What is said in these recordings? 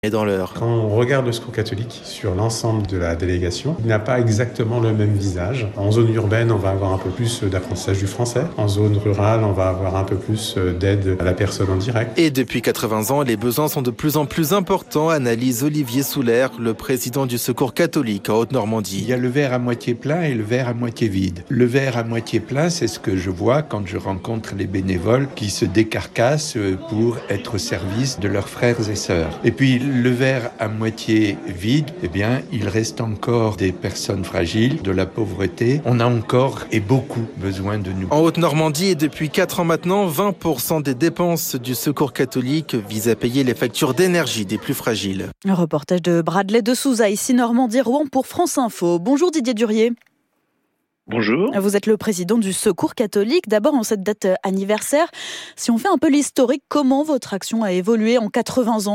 Et dans l'heure. Quand on regarde le Secours catholique sur l'ensemble de la délégation, il n'a pas exactement le même visage. En zone urbaine, on va avoir un peu plus d'apprentissage du français. En zone rurale, on va avoir un peu plus d'aide à la personne en direct. Et depuis 80 ans, les besoins sont de plus en plus importants, analyse Olivier Soulaire, le président du Secours catholique en Haute-Normandie. Il y a le verre à moitié plein et le verre à moitié vide. Le verre à moitié plein, c'est ce que je vois quand je rencontre les bénévoles qui se décarcassent pour être au service de leurs frères et sœurs. Et puis le verre à moitié vide, eh bien, il reste encore des personnes fragiles, de la pauvreté. On a encore et beaucoup besoin de nous. En Haute-Normandie, et depuis 4 ans maintenant, 20% des dépenses du Secours catholique visent à payer les factures d'énergie des plus fragiles. Un reportage de Bradley de Souza, ici Normandie-Rouen pour France Info. Bonjour Didier Durier. Bonjour. Vous êtes le président du Secours catholique. D'abord, en cette date anniversaire, si on fait un peu l'historique, comment votre action a évolué en 80 ans ?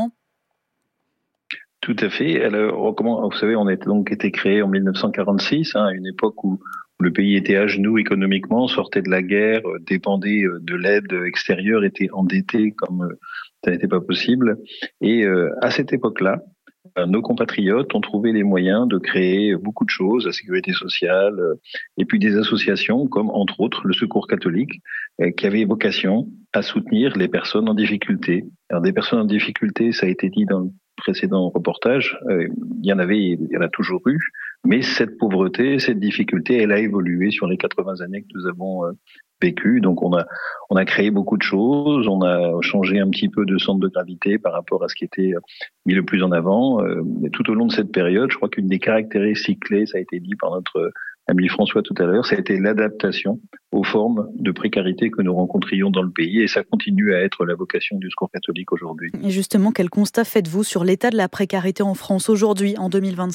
Tout à fait. Alors, vous savez, on a donc été créé en 1946, à une époque où le pays était à genoux économiquement, sortait de la guerre, dépendait de l'aide extérieure, était endetté comme ça n'était pas possible. Et à cette époque-là, nos compatriotes ont trouvé les moyens de créer beaucoup de choses, la sécurité sociale, et puis des associations comme, entre autres, le Secours catholique, qui avait vocation à soutenir les personnes en difficulté. Alors, des personnes en difficulté, ça a été dit dans le précédent reportage, il y en a toujours eu, mais cette pauvreté, cette difficulté, elle a évolué sur les 80 années que nous avons vécues. Donc on a créé beaucoup de choses, on a changé un petit peu de centre de gravité par rapport à ce qui était mis le plus en avant. Et tout au long de cette période, je crois qu'une des caractéristiques clés, ça a été dit par notre ami François tout à l'heure, ça a été l'adaptation aux formes de précarité que nous rencontrions dans le pays, et ça continue à être la vocation du Secours catholique aujourd'hui. Et justement, quel constat faites-vous sur l'état de la précarité en France aujourd'hui, en 2026 ?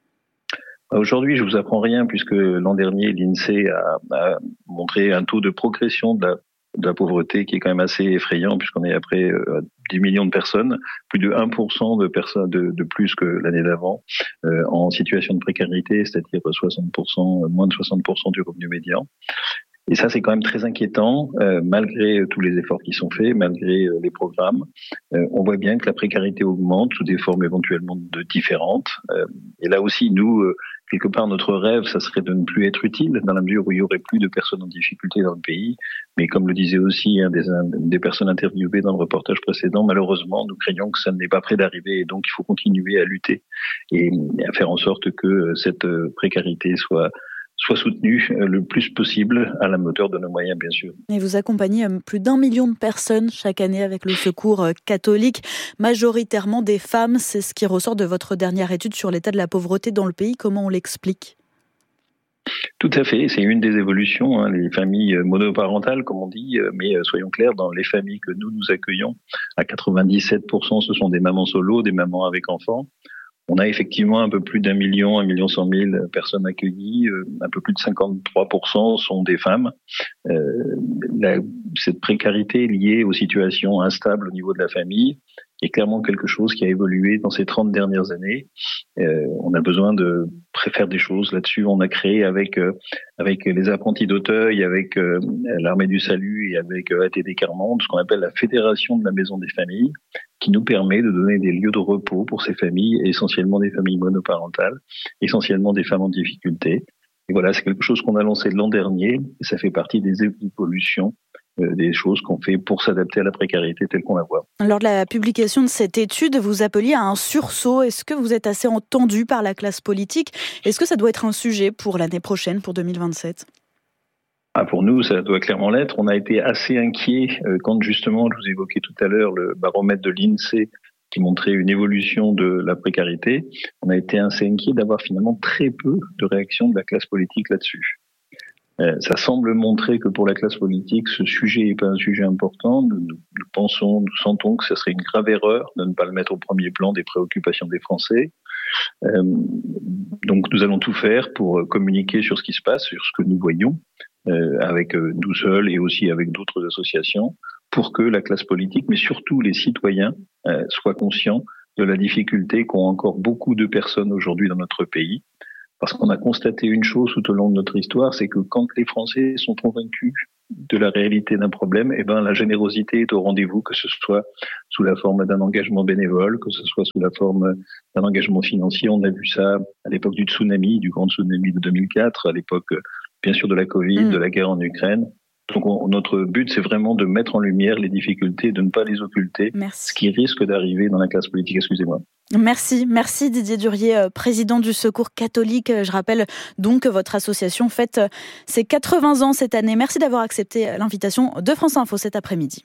Aujourd'hui, je vous apprends rien, puisque l'an dernier, l'INSEE a montré un taux de progression de la pauvreté qui est quand même assez effrayant, puisqu'on est après 10 millions de personnes, plus de 1% de personnes de plus que l'année d'avant, en situation de précarité, c'est-à-dire 60%, moins de 60% du revenu médian. Et ça, c'est quand même très inquiétant, malgré tous les efforts qui sont faits, malgré les programmes. On voit bien que la précarité augmente sous des formes éventuellement différentes. Et là aussi, nous, quelque part, notre rêve, ça serait de ne plus être utile, dans la mesure où il y aurait plus de personnes en difficulté dans le pays. Mais comme le disait aussi des personnes interviewées dans le reportage précédent, malheureusement, nous craignons que ça n'est pas près d'arriver. Et donc, il faut continuer à lutter et à faire en sorte que cette précarité soit soutenue le plus possible à la hauteur de nos moyens, bien sûr. Et vous accompagnez plus d'1 million de personnes chaque année avec le Secours catholique, majoritairement des femmes. C'est ce qui ressort de votre dernière étude sur l'état de la pauvreté dans le pays. Comment on l'explique ? Tout à fait, c'est une des évolutions, les familles monoparentales, comme on dit, mais soyons clairs, dans les familles que nous accueillons, à 97%, ce sont des mamans solo, des mamans avec enfants. On a effectivement un peu plus d'1 million, 1,1 million personnes accueillies. Un peu plus de 53% sont des femmes. Cette précarité liée aux situations instables au niveau de la famille est clairement quelque chose qui a évolué dans ces 30 dernières années. On a besoin de faire des choses là-dessus. On a créé avec les apprentis d'Auteuil, avec l'Armée du Salut et avec ATD Carmonde, ce qu'on appelle la Fédération de la Maison des Familles, qui nous permet de donner des lieux de repos pour ces familles, essentiellement des familles monoparentales, essentiellement des femmes en difficulté. Et voilà, c'est quelque chose qu'on a lancé l'an dernier, et ça fait partie des évolutions, des choses qu'on fait pour s'adapter à la précarité telle qu'on la voit. Lors de la publication de cette étude, vous appeliez à un sursaut. Est-ce que vous êtes assez entendu par la classe politique ? Est-ce que ça doit être un sujet pour l'année prochaine, pour 2027 ? Pour nous, ça doit clairement l'être. On a été assez inquiets quand justement, je vous évoquais tout à l'heure le baromètre de l'INSEE qui montrait une évolution de la précarité. On a été assez inquiets d'avoir finalement très peu de réactions de la classe politique là-dessus. Ça semble montrer que pour la classe politique, ce sujet n'est pas un sujet important. Nous sentons que ce serait une grave erreur de ne pas le mettre au premier plan des préoccupations des Français. Donc nous allons tout faire pour communiquer sur ce qui se passe, sur ce que nous voyons, avec nous seuls et aussi avec d'autres associations, pour que la classe politique, mais surtout les citoyens, soient conscients de la difficulté qu'ont encore beaucoup de personnes aujourd'hui dans notre pays. Parce qu'on a constaté une chose tout au long de notre histoire, c'est que quand les Français sont convaincus de la réalité d'un problème, la générosité est au rendez-vous, que ce soit sous la forme d'un engagement bénévole, que ce soit sous la forme d'un engagement financier. On a vu ça à l'époque du tsunami, du grand tsunami de 2004, à l'époque, bien sûr, de la Covid, de la guerre en Ukraine. Donc notre but, c'est vraiment de mettre en lumière les difficultés, de ne pas les occulter, ce qui risque d'arriver dans la classe politique. Excusez-moi. Merci Didier Durier, président du Secours catholique. Je rappelle donc que votre association fête ses 80 ans cette année. Merci d'avoir accepté l'invitation de France Info cet après-midi.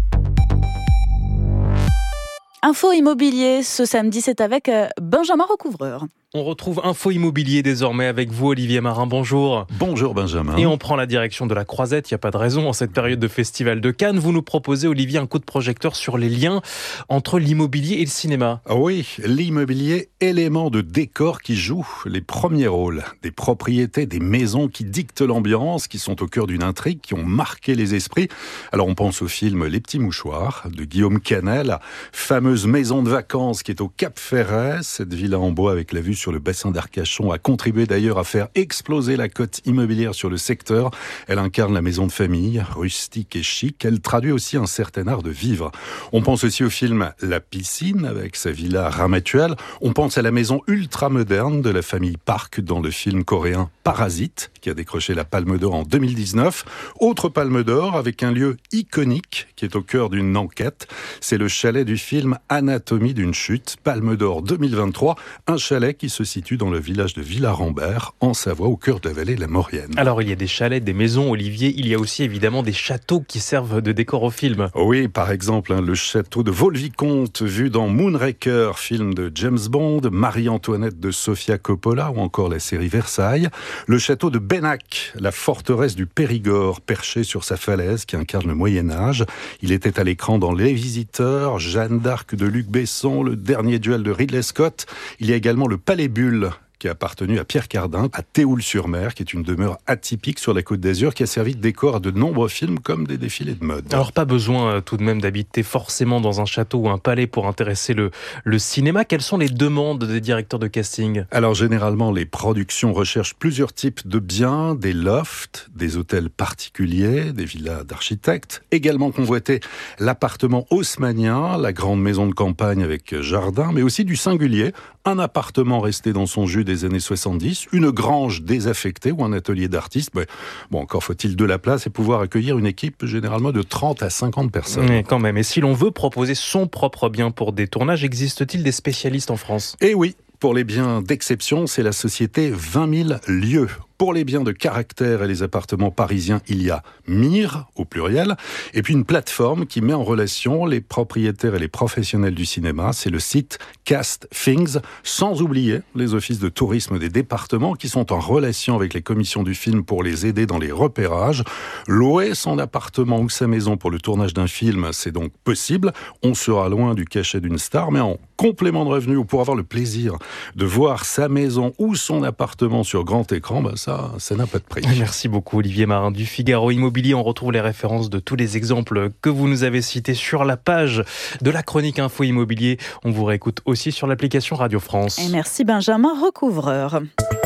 Info immobilier, ce samedi, c'est avec Benjamin Recouvreur. On retrouve Info Immobilier désormais avec vous, Olivier Marin. Bonjour. Bonjour Benjamin. Et on prend la direction de la Croisette. Il n'y a pas de raison en cette période de festival de Cannes. Vous nous proposez, Olivier, un coup de projecteur sur les liens entre l'immobilier et le cinéma. Oui, l'immobilier, élément de décor qui joue les premiers rôles. Des propriétés, des maisons qui dictent l'ambiance, qui sont au cœur d'une intrigue, qui ont marqué les esprits. Alors on pense au film Les Petits Mouchoirs de Guillaume Canet, la fameuse maison de vacances qui est au Cap Ferret. Cette villa en bois avec la vue sur le bassin d'Arcachon a contribué d'ailleurs à faire exploser la cote immobilière sur le secteur. Elle incarne la maison de famille, rustique et chic. Elle traduit aussi un certain art de vivre. On pense aussi au film La Piscine avec sa villa Ramatuelle. On pense à la maison ultra moderne de la famille Park dans le film coréen Parasite qui a décroché la Palme d'Or en 2019. Autre Palme d'Or avec un lieu iconique qui est au cœur d'une enquête. C'est le chalet du film Anatomie d'une chute, Palme d'Or 2023. Un chalet qui se situe dans le village de Villarambert, en Savoie, au cœur de la vallée de la Maurienne. Alors, il y a des chalets, des maisons, Olivier. Il y a aussi évidemment des châteaux qui servent de décor au film. Oui, par exemple, le château de Vaux-le-Vicomte, vu dans Moonraker, film de James Bond, Marie-Antoinette de Sofia Coppola, ou encore la série Versailles. Le château de Bennac, la forteresse du Périgord, perchée sur sa falaise, qui incarne le Moyen-Âge. Il était à l'écran dans Les Visiteurs, Jeanne d'Arc de Luc Besson, Le Dernier duel de Ridley Scott. Il y a également le Palais Bulle, qui a appartenu à Pierre Cardin, à Théoul-sur-Mer, qui est une demeure atypique sur la Côte d'Azur, qui a servi de décor à de nombreux films comme des défilés de mode. Alors pas besoin tout de même d'habiter forcément dans un château ou un palais pour intéresser le cinéma. Quelles sont les demandes des directeurs de casting ? Alors généralement, les productions recherchent plusieurs types de biens, des lofts, des hôtels particuliers, des villas d'architectes. Également convoité l'appartement haussmannien, la grande maison de campagne avec jardin, mais aussi du singulier, un appartement resté dans son jus des années 70, une grange désaffectée ou un atelier d'artiste. Mais bon, encore faut-il de la place et pouvoir accueillir une équipe généralement de 30 à 50 personnes. Mais quand même, et si l'on veut proposer son propre bien pour des tournages, existe-t-il des spécialistes en France ? Eh oui, pour les biens d'exception, c'est la société 20 000 lieux. Pour les biens de caractère et les appartements parisiens, il y a Mire, au pluriel, et puis une plateforme qui met en relation les propriétaires et les professionnels du cinéma. C'est le site Cast Things, sans oublier les offices de tourisme des départements qui sont en relation avec les commissions du film pour les aider dans les repérages. Louer son appartement ou sa maison pour le tournage d'un film, c'est donc possible. On sera loin du cachet d'une star, mais en complément de revenus ou pour avoir le plaisir de voir sa maison ou son appartement sur grand écran, ça n'a pas de prix. Merci beaucoup Olivier Marin du Figaro Immobilier. On retrouve les références de tous les exemples que vous nous avez cités sur la page de la chronique Info Immobilier. On vous réécoute aussi sur l'application Radio France. Et merci Benjamin Recouvreur.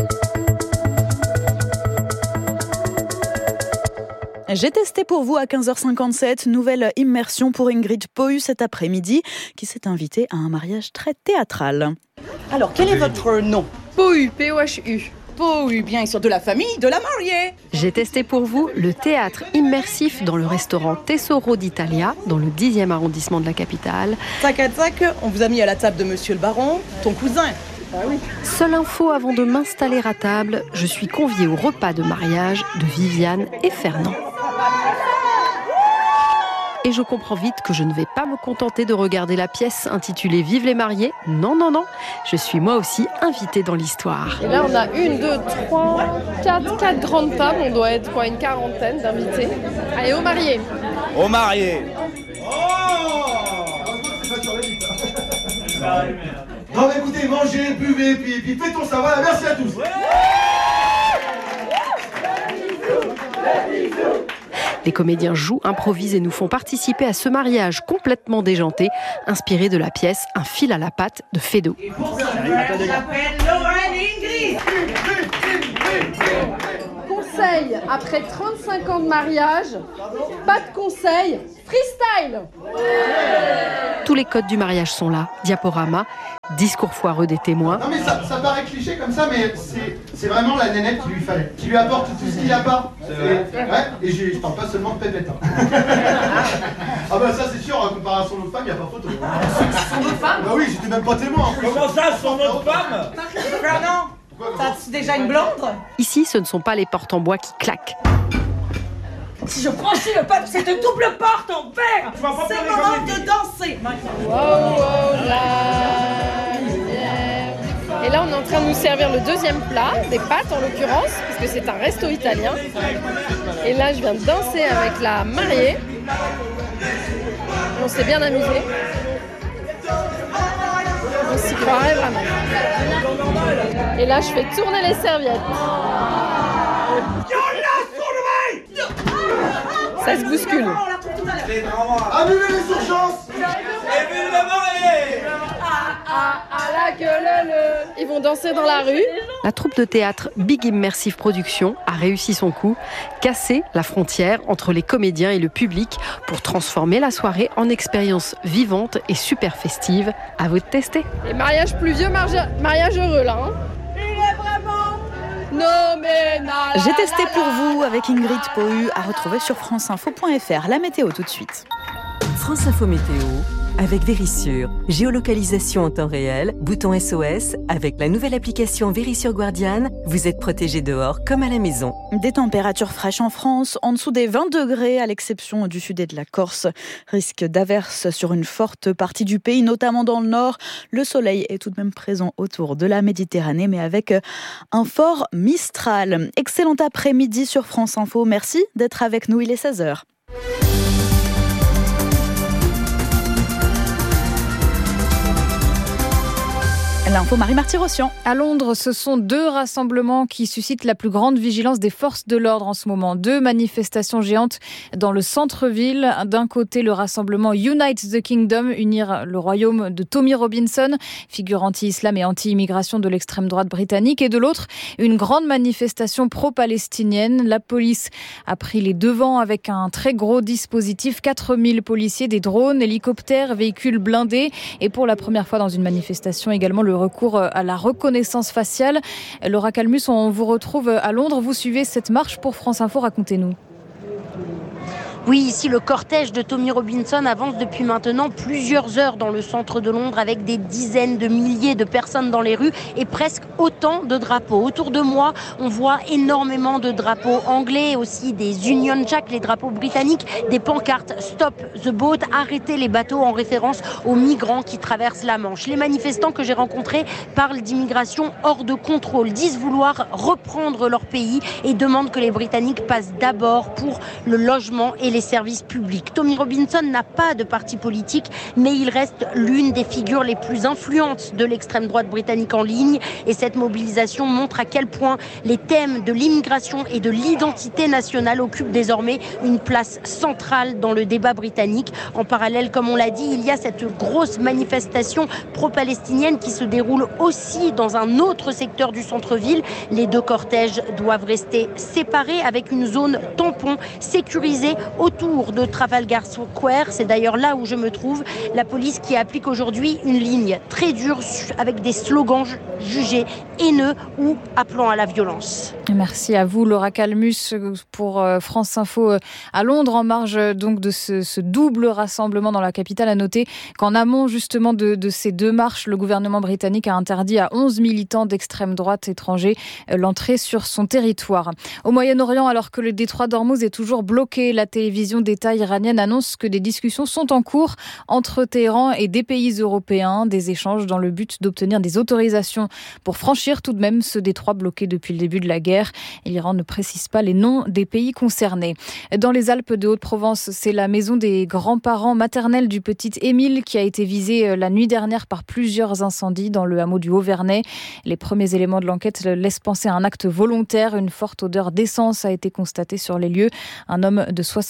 J'ai testé pour vous à 15h57, nouvelle immersion pour Ingrid Pohu cet après-midi, qui s'est invitée à un mariage très théâtral. Alors, quel est votre nom ? Pohu, P-O-H-U. Pohu, bien sûr, de la famille de la mariée. J'ai testé pour vous le théâtre immersif dans le restaurant Tesoro d'Italia, dans le 10e arrondissement de la capitale. Tac, on vous a mis à la table de monsieur le baron, ton cousin. Ah oui. Seule info avant de m'installer à table, je suis conviée au repas de mariage de Viviane et Fernand. Et je comprends vite que je ne vais pas me contenter de regarder la pièce intitulée « Vive les mariés ». Non. Je suis moi aussi invitée dans l'histoire. Et là, on a 1, 2, 3, 4 grandes tables. On doit être une quarantaine d'invités. Allez, aux mariés. Aux mariés. Non, écoutez, mangez, buvez, puis fêtons ça. Voilà, merci à tous. Les comédiens jouent, improvisent et nous font participer à ce mariage complètement déjanté, inspiré de la pièce Un fil à la patte de Feydeau. conseil après 35 ans de mariage. Pas de conseil, freestyle. Tous les codes du mariage sont là. Diaporama, discours foireux des témoins. Non mais ça paraît cliché comme ça, mais c'est vraiment la nénette qu'il lui fallait. Qui lui apporte tout ce qu'il n'y a pas. Et je parle pas seulement de pépette. Ah bah ça c'est sûr, en comparaison à son autre femme, il n'y a pas photo. Son autre femme ? Bah oui, j'étais même pas témoin en plus. Comment ça, son autre femme ? Fernand, t'as déjà une blonde ? Ici, ce ne sont pas les portes en bois qui claquent. Si je franchis le pas de cette double porte en verre, c'est le moment de danser. Et là, on est en train de nous servir le deuxième plat, des pâtes en l'occurrence, parce que c'est un resto italien. Et là, je viens de danser avec la mariée. On s'est bien amusé. On s'y croirait vraiment. Et là, je fais tourner les serviettes. Ça se bouscule. Annulez les urgences. Ils vont danser dans la rue. La troupe de théâtre Big Immersive Production a réussi son coup, casser la frontière entre les comédiens et le public pour transformer la soirée en expérience vivante et super festive. À vous de tester. Et mariage pluvieux, mariage heureux là. Hein. Il est vraiment noménal. J'ai testé pour vous avec Ingrid Pohu, à retrouver sur franceinfo.fr. La météo tout de suite. France Info Météo avec Vérissure. Géolocalisation en temps réel, bouton SOS. Avec la nouvelle application Vérissure Guardian, vous êtes protégé dehors comme à la maison. Des températures fraîches en France, en dessous des 20 degrés à l'exception du sud et de la Corse. Risque d'averses sur une forte partie du pays, notamment dans le nord. Le soleil est tout de même présent autour de la Méditerranée, mais avec un fort Mistral. Excellent après-midi sur France Info. Merci d'être avec nous, il est 16h. L'info Marie-Marty-Rossian. À Londres, ce sont 2 rassemblements qui suscitent la plus grande vigilance des forces de l'ordre en ce moment. 2 manifestations géantes dans le centre-ville. D'un côté, le rassemblement Unite the Kingdom, unir le royaume de Tommy Robinson, figure anti-islam et anti-immigration de l'extrême droite britannique. Et de l'autre, une grande manifestation pro-palestinienne. La police a pris les devants avec un très gros dispositif. 4000 policiers, des drones, hélicoptères, véhicules blindés. Et pour la première fois dans une manifestation, également le recours à la reconnaissance faciale. Laura Calmus, on vous retrouve à Londres. Vous suivez cette marche pour France Info. Racontez-nous. Oui, ici, le cortège de Tommy Robinson avance depuis maintenant plusieurs heures dans le centre de Londres avec des dizaines de milliers de personnes dans les rues et presque autant de drapeaux. Autour de moi, on voit énormément de drapeaux anglais, aussi des Union Jack, les drapeaux britanniques, des pancartes Stop the boat, arrêtez les bateaux en référence aux migrants qui traversent la Manche. Les manifestants que j'ai rencontrés parlent d'immigration hors de contrôle, disent vouloir reprendre leur pays et demandent que les Britanniques passent d'abord pour le logement et les services publics. Tommy Robinson n'a pas de parti politique, mais il reste l'une des figures les plus influentes de l'extrême droite britannique en ligne. Et cette mobilisation montre à quel point les thèmes de l'immigration et de l'identité nationale occupent désormais une place centrale dans le débat britannique. En parallèle, comme on l'a dit, il y a cette grosse manifestation pro-palestinienne qui se déroule aussi dans un autre secteur du centre-ville. Les 2 cortèges doivent rester séparés avec une zone tampon sécurisée autour de Trafalgar Square. C'est d'ailleurs là où je me trouve. La police qui applique aujourd'hui une ligne très dure avec des slogans jugés haineux ou appelant à la violence. Merci à vous, Laura Calmus, pour France Info à Londres, en marge donc de ce double rassemblement dans la capitale. À noter qu'en amont justement de ces 2 marches, le gouvernement britannique a interdit à 11 militants d'extrême droite étrangers l'entrée sur son territoire. Au Moyen-Orient, alors que le détroit d'Ormuz est toujours bloqué, la télévision d'État iranienne annonce que des discussions sont en cours entre Téhéran et des pays européens, des échanges dans le but d'obtenir des autorisations pour franchir tout de même ce détroit bloqué depuis le début de la guerre. Et l'Iran ne précise pas les noms des pays concernés. Dans les Alpes de Haute-Provence, c'est la maison des grands-parents maternels du petit Émile qui a été visée la nuit dernière par plusieurs incendies dans le hameau du Haut-Vernay. Les premiers éléments de l'enquête laissent penser à un acte volontaire. Une forte odeur d'essence a été constatée sur les lieux. Un homme de 70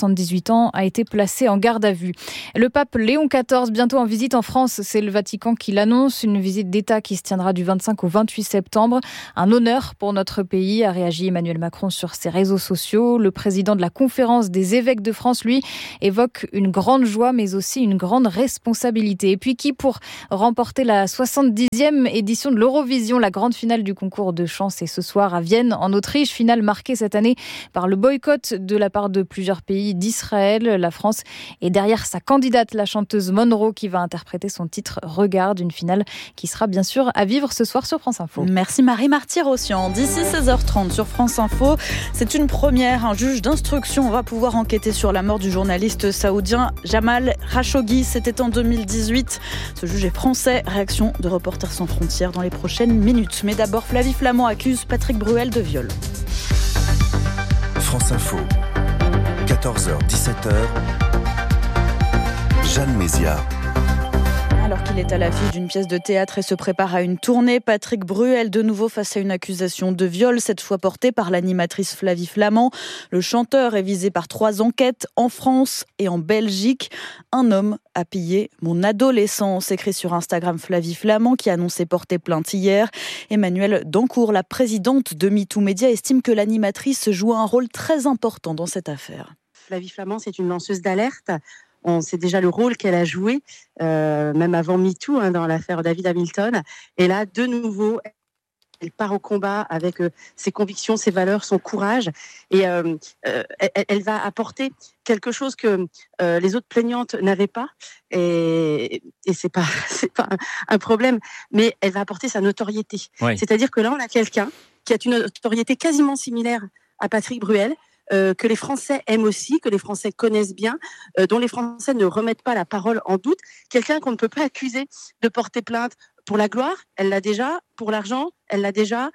78 ans, a été placé en garde à vue. Le pape Léon XIV, bientôt en visite en France. C'est le Vatican qui l'annonce. Une visite d'État qui se tiendra du 25 au 28 septembre. Un honneur pour notre pays, a réagi Emmanuel Macron sur ses réseaux sociaux. Le président de la Conférence des évêques de France, lui, évoque une grande joie, mais aussi une grande responsabilité. Et puis qui pour remporter la 70e édition de l'Eurovision, la grande finale du concours de chant, c'est ce soir à Vienne, en Autriche. Finale marquée cette année par le boycott de la part de plusieurs pays d'Israël. La France est derrière sa candidate, la chanteuse Monroe, qui va interpréter son titre Regarde, une finale qui sera bien sûr à vivre ce soir sur France Info. Merci Marie Martyr-Ossian. D'ici 16h30 sur France Info, c'est une première. Un juge d'instruction va pouvoir enquêter sur la mort du journaliste saoudien Jamal Khashoggi. C'était en 2018. Ce juge est français. Réaction de Reporters sans frontières dans les prochaines minutes. Mais d'abord, Flavie Flament accuse Patrick Bruel de viol. France Info, 14h-17h, Jeanne Mézia. Alors qu'il est à l'affiche d'une pièce de théâtre et se prépare à une tournée, Patrick Bruel de nouveau face à une accusation de viol, cette fois portée par l'animatrice Flavie Flament. Le chanteur est visé par 3 enquêtes en France et en Belgique. Un homme a pillé mon adolescence, écrit sur Instagram Flavie Flament, qui a annoncé porter plainte hier. Emmanuelle Dancourt, la présidente de MeToo Média, estime que l'animatrice joue un rôle très important dans cette affaire. Flavie Flament, c'est une lanceuse d'alerte. On sait déjà le rôle qu'elle a joué, même avant MeToo, dans l'affaire David Hamilton. Et là, de nouveau, elle part au combat avec ses convictions, ses valeurs, son courage. Et elle va apporter quelque chose que les autres plaignantes n'avaient pas. Et c'est pas un problème, mais elle va apporter sa notoriété. Ouais. C'est-à-dire que là, on a quelqu'un qui a une notoriété quasiment similaire à Patrick Bruel, que les Français aiment aussi, que les Français connaissent bien, dont les Français ne remettent pas la parole en doute. Quelqu'un qu'on ne peut pas accuser de porter plainte pour la gloire, elle l'a déjà, pour l'argent, elle l'a déjà,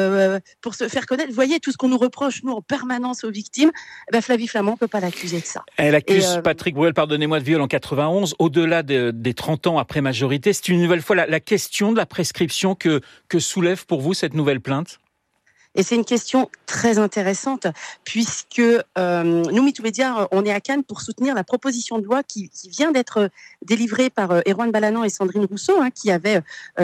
pour se faire connaître. Vous voyez, tout ce qu'on nous reproche, nous, en permanence aux victimes, Flavie Flament ne peut pas l'accuser de ça. Elle accuse Patrick Bruel, pardonnez-moi, de viol en 91, au-delà des 30 ans après majorité. C'est une nouvelle fois la question de la prescription que soulève pour vous cette nouvelle plainte ? Et c'est une question très intéressante puisque nous, MeToo Média, on est à Cannes pour soutenir la proposition de loi qui vient d'être délivrée par Erwan Balanan et Sandrine Rousseau, qui avaient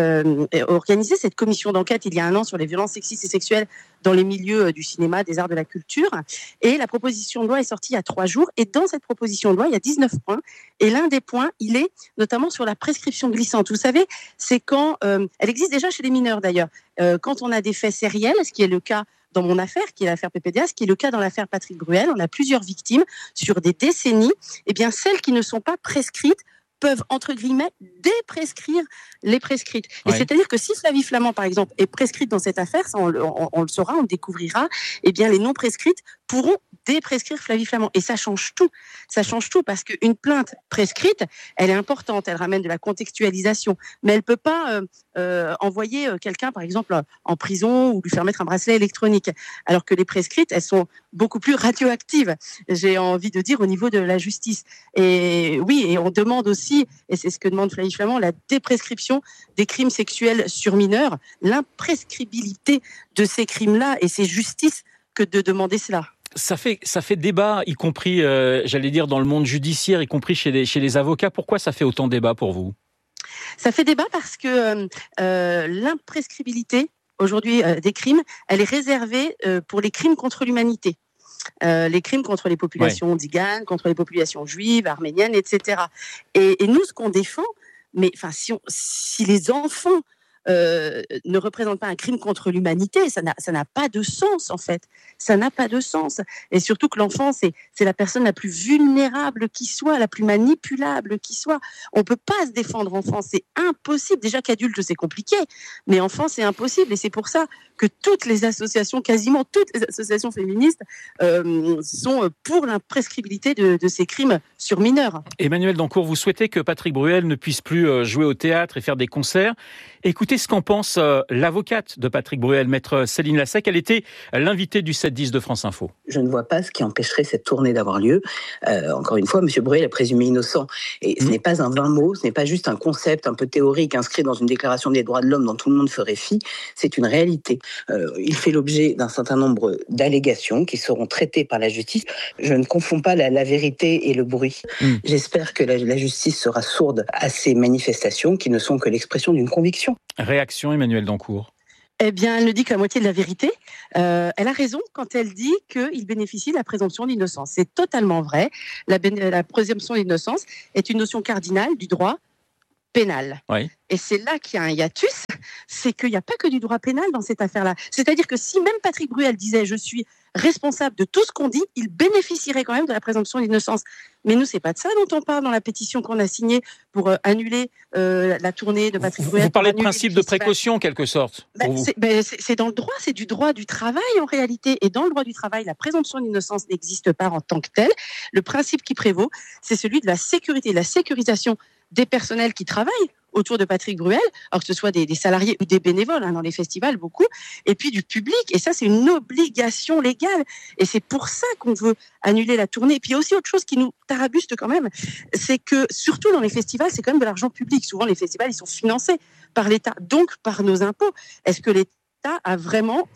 organisé cette commission d'enquête il y a 1 an sur les violences sexistes et sexuelles dans les milieux du cinéma, des arts, de la culture. Et la proposition de loi est sortie il y a 3 jours. Et dans cette proposition de loi, il y a 19 points. Et l'un des points, il est notamment sur la prescription glissante. Vous savez, c'est quand, elle existe déjà chez les mineurs d'ailleurs, quand on a des faits sériels, ce qui est le cas dans mon affaire, qui est l'affaire PPDA, ce qui est le cas dans l'affaire Patrick Bruel, on a plusieurs victimes sur des décennies, et bien celles qui ne sont pas prescrites peuvent, entre guillemets, déprescrire les prescrites. Et c'est-à-dire que si Flavie Flament, par exemple, est prescrite dans cette affaire, ça on le saura, on le découvrira, et bien les non prescrites pourront déprescrire Flavie Flament. Et ça change tout. Ça change tout parce qu'une plainte prescrite, elle est importante, elle ramène de la contextualisation, mais elle ne peut pas envoyer quelqu'un, par exemple, en prison ou lui faire mettre un bracelet électronique. Alors que les prescrites, elles sont beaucoup plus radioactives, j'ai envie de dire, au niveau de la justice. Et oui, et on demande aussi, et c'est ce que demande Flavie Flament, la déprescription des crimes sexuels sur mineurs, l'imprescriptibilité de ces crimes-là, et c'est justice que de demander cela. Ça fait débat, y compris, j'allais dire, dans le monde judiciaire, y compris chez les avocats. Pourquoi ça fait autant débat pour vous ? Ça fait débat parce que l'imprescriptibilité, aujourd'hui, des crimes, elle est réservée pour les crimes contre l'humanité. Les crimes contre les populations tziganes, contre les populations juives, arméniennes, etc. Et nous, ce qu'on défend, mais si les enfants ne représente pas un crime contre l'humanité, ça n'a pas de sens en fait. Ça n'a pas de sens. Et surtout que l'enfant, c'est la personne la plus vulnérable qui soit, la plus manipulable qui soit. On ne peut pas se défendre enfant, c'est impossible. Déjà qu'adulte, c'est compliqué, mais enfant, c'est impossible. Et c'est pour ça que toutes les associations, quasiment toutes les associations féministes sont pour l'imprescriptibilité de ces crimes sur mineurs. Emmanuel Dancourt, vous souhaitez que Patrick Bruel ne puisse plus jouer au théâtre et faire des concerts. Écoutez C'est ce qu'en pense l'avocate de Patrick Bruel, maître Céline Lassec. Elle était l'invitée du 7-10 de France Info. Je ne vois pas ce qui empêcherait cette tournée d'avoir lieu. Encore une fois, M. Bruel est présumé innocent. Et ce n'est pas un vain mot, ce n'est pas juste un concept un peu théorique inscrit dans une déclaration des droits de l'homme dont tout le monde ferait fi. C'est une réalité. Il fait l'objet d'un certain nombre d'allégations qui seront traitées par la justice. Je ne confonds pas la vérité et le bruit. J'espère que la justice sera sourde à ces manifestations qui ne sont que l'expression d'une conviction. Réaction, Emmanuelle Dancourt. Eh bien, elle ne dit que la moitié de la vérité. Elle a raison quand elle dit qu'il bénéficie de la présomption d'innocence. C'est totalement vrai. La présomption d'innocence est une notion cardinale du droit pénal. Oui. Et c'est là qu'il y a un hiatus, c'est qu'il n'y a pas que du droit pénal dans cette affaire-là. C'est-à-dire que si même Patrick Bruel disait « je suis responsable de tout ce qu'on dit », il bénéficierait quand même de la présomption d'innocence. Mais nous, c'est pas de ça dont on parle dans la pétition qu'on a signée pour annuler la tournée de Patrick Bruel. Vous parlez de principe de précaution, en quelque sorte. C'est dans le droit, c'est du droit du travail en réalité. Et dans le droit du travail, la présomption d'innocence n'existe pas en tant que telle. Le principe qui prévaut, c'est celui de la sécurité, la sécurisation des personnels qui travaillent autour de Patrick Bruel, alors que ce soit des salariés ou des bénévoles, dans les festivals, beaucoup, et puis du public. Et ça, c'est une obligation légale. Et c'est pour ça qu'on veut annuler la tournée. Et puis il y a aussi autre chose qui nous tarabuste quand même, c'est que, surtout dans les festivals, c'est quand même de l'argent public. Souvent, les festivals, ils sont financés par l'État, donc par nos impôts. Est-ce que l'État a vraiment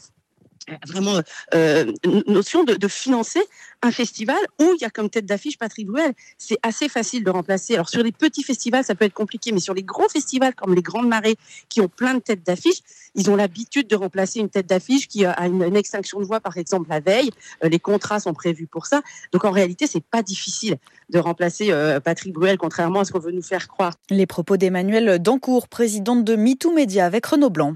notion de financer un festival où il y a comme tête d'affiche Patrick Bruel? C'est assez facile de remplacer. Alors sur les petits festivals, ça peut être compliqué, mais sur les gros festivals comme les Grandes Marées, qui ont plein de têtes d'affiche, ils ont l'habitude de remplacer une tête d'affiche qui a une extinction de voix, par exemple, la veille. Les contrats sont prévus pour ça. Donc en réalité, c'est pas difficile de remplacer Patrick Bruel, contrairement à ce qu'on veut nous faire croire. Les propos d'Emmanuelle Dancourt, présidente de MeToo Média avec Renaud Blanc.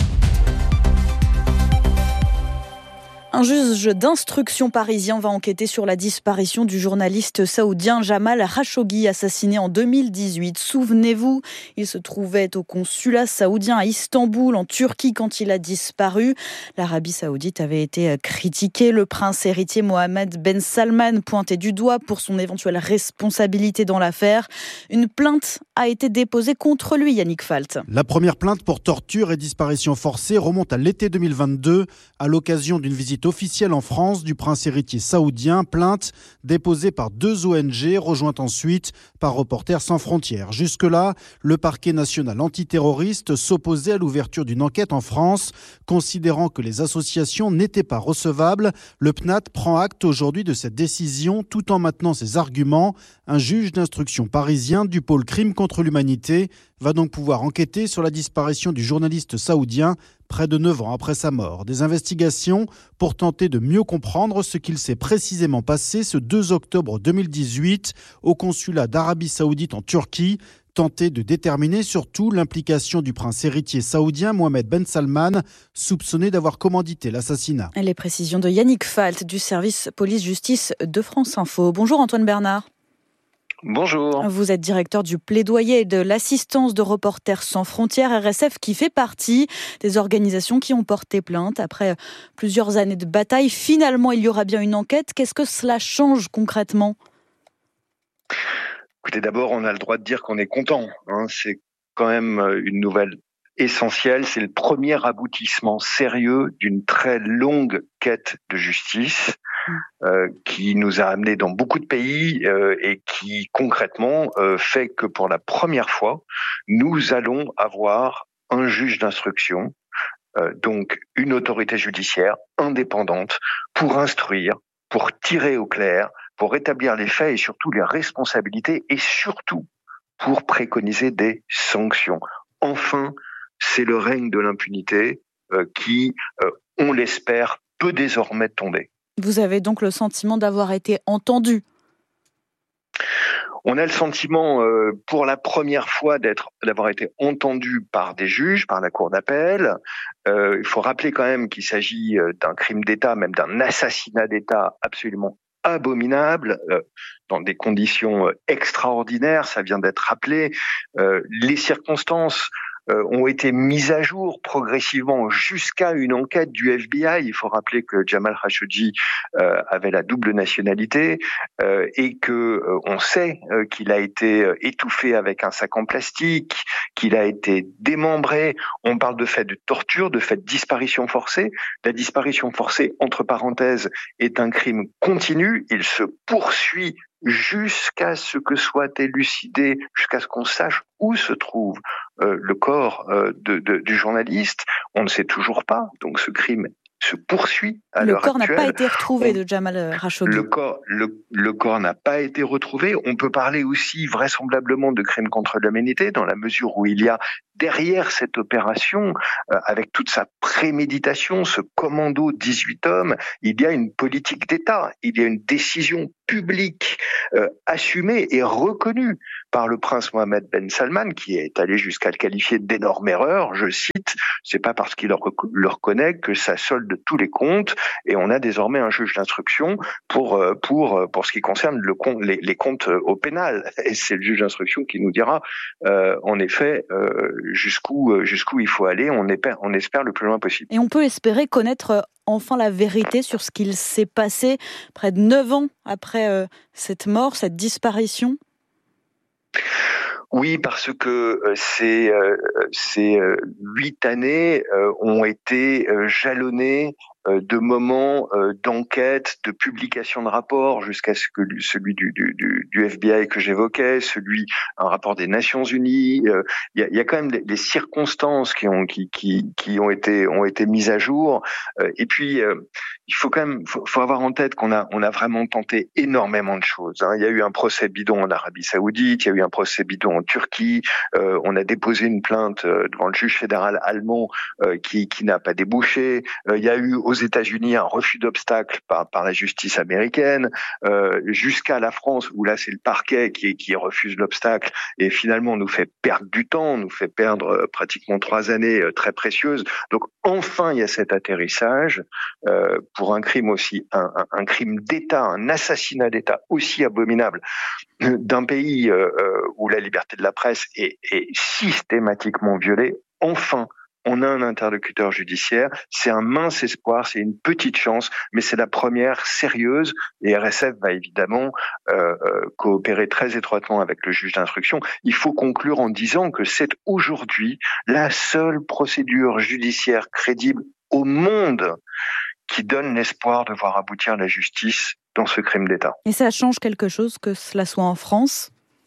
Un juge d'instruction parisien va enquêter sur la disparition du journaliste saoudien Jamal Khashoggi, assassiné en 2018. Souvenez-vous, il se trouvait au consulat saoudien à Istanbul, en Turquie, quand il a disparu. L'Arabie saoudite avait été critiquée. Le prince héritier Mohammed Ben Salman pointé du doigt pour son éventuelle responsabilité dans l'affaire. Une plainte a été déposée contre lui, Yannick Falt. La première plainte pour torture et disparition forcée remonte à l'été 2022, à l'occasion d'une visite officielle en France du prince héritier saoudien, plainte déposée par 2 ONG, rejointe ensuite par Reporters sans frontières. Jusque-là, le parquet national antiterroriste s'opposait à l'ouverture d'une enquête en France, considérant que les associations n'étaient pas recevables. Le PNAT prend acte aujourd'hui de cette décision tout en maintenant ses arguments. Un juge d'instruction parisien du pôle crime contre l'humanité va donc pouvoir enquêter sur la disparition du journaliste saoudien près de 9 ans après sa mort. Des investigations pour tenter de mieux comprendre ce qu'il s'est précisément passé ce 2 octobre 2018 au consulat d'Arabie Saoudite en Turquie. Tenter de déterminer surtout l'implication du prince héritier saoudien Mohammed Ben Salman, soupçonné d'avoir commandité l'assassinat. Les précisions de Yannick Falt du service police-justice de France Info. Bonjour Antoine Bernard. Bonjour. Vous êtes directeur du plaidoyer et de l'assistance de Reporters sans frontières, RSF, qui fait partie des organisations qui ont porté plainte. Après plusieurs années de bataille, finalement, il y aura bien une enquête. Qu'est-ce que cela change concrètement ? Écoutez, d'abord, on a le droit de dire qu'on est content. C'est quand même une nouvelle essentielle. C'est le premier aboutissement sérieux d'une très longue quête de justice qui nous a amenés dans beaucoup de pays et qui concrètement fait que pour la première fois, nous allons avoir un juge d'instruction, donc une autorité judiciaire indépendante pour instruire, pour tirer au clair, pour établir les faits et surtout les responsabilités et surtout pour préconiser des sanctions. Enfin, c'est le règne de l'impunité qui, on l'espère, peut désormais tomber. Vous avez donc le sentiment d'avoir été entendu ? On a le sentiment, pour la première fois, d'avoir été entendu par des juges, par la cour d'appel. Il faut rappeler quand même qu'il s'agit d'un crime d'État, même d'un assassinat d'État absolument abominable, dans des conditions extraordinaires, ça vient d'être rappelé. Les circonstances ont été mises à jour progressivement jusqu'à une enquête du FBI. Il faut rappeler que Jamal Khashoggi avait la double nationalité et que on sait qu'il a été étouffé avec un sac en plastique, qu'il a été démembré. On parle de faits de torture, de faits de disparition forcée. La disparition forcée, entre parenthèses, est un crime continu. Il se poursuit jusqu'à ce que soit élucidé, jusqu'à ce qu'on sache où se trouve le corps du journaliste. On ne sait toujours pas. Donc ce crime se poursuit à l'heure actuelle. Le corps n'a pas été retrouvé de Jamal Khashoggi. Le corps n'a pas été retrouvé. On peut parler aussi vraisemblablement de crime contre l'humanité dans la mesure où il y a derrière cette opération, avec toute sa préméditation, ce commando 18 hommes, il y a une politique d'État, il y a une décision publique assumée et reconnue par le prince Mohammed Ben Salman, qui est allé jusqu'à le qualifier d'énorme erreur. Je cite, c'est pas parce qu'il le reconnaît que ça solde tous les comptes, et on a désormais un juge d'instruction pour ce qui concerne les comptes au pénal. Et c'est le juge d'instruction qui nous dira en effet jusqu'où il faut aller. On espère le plus loin possible. Et on peut espérer connaître enfin la vérité sur ce qu'il s'est passé près de 9 ans après cette mort, cette disparition. Oui, parce que ces 8 années ont été jalonnées de moments d'enquête, de publication de rapports, jusqu'à celui du FBI que j'évoquais, un rapport des Nations Unies. Il y a quand même des circonstances qui ont été mises à jour. Et puis il faut quand même avoir en tête qu'on a vraiment tenté énormément de choses. Il y a eu un procès bidon en Arabie Saoudite, il y a eu un procès bidon en Turquie. On a déposé une plainte devant le juge fédéral allemand qui n'a pas débouché. Il y a eu aux États-Unis un refus d'obstacle par la justice américaine, jusqu'à la France où là c'est le parquet qui refuse l'obstacle et finalement nous fait perdre du temps, nous fait perdre pratiquement 3 années très précieuses. Donc enfin il y a cet atterrissage pour un crime aussi, un crime d'État, un assassinat d'État aussi abominable d'un pays où la liberté de la presse est systématiquement violée. Enfin, on a un interlocuteur judiciaire, c'est un mince espoir, c'est une petite chance, mais c'est la première sérieuse et RSF va évidemment coopérer très étroitement avec le juge d'instruction. Il faut conclure en disant que c'est aujourd'hui la seule procédure judiciaire crédible au monde qui donne l'espoir de voir aboutir la justice dans ce crime d'État. Et ça change quelque chose que cela soit en France ?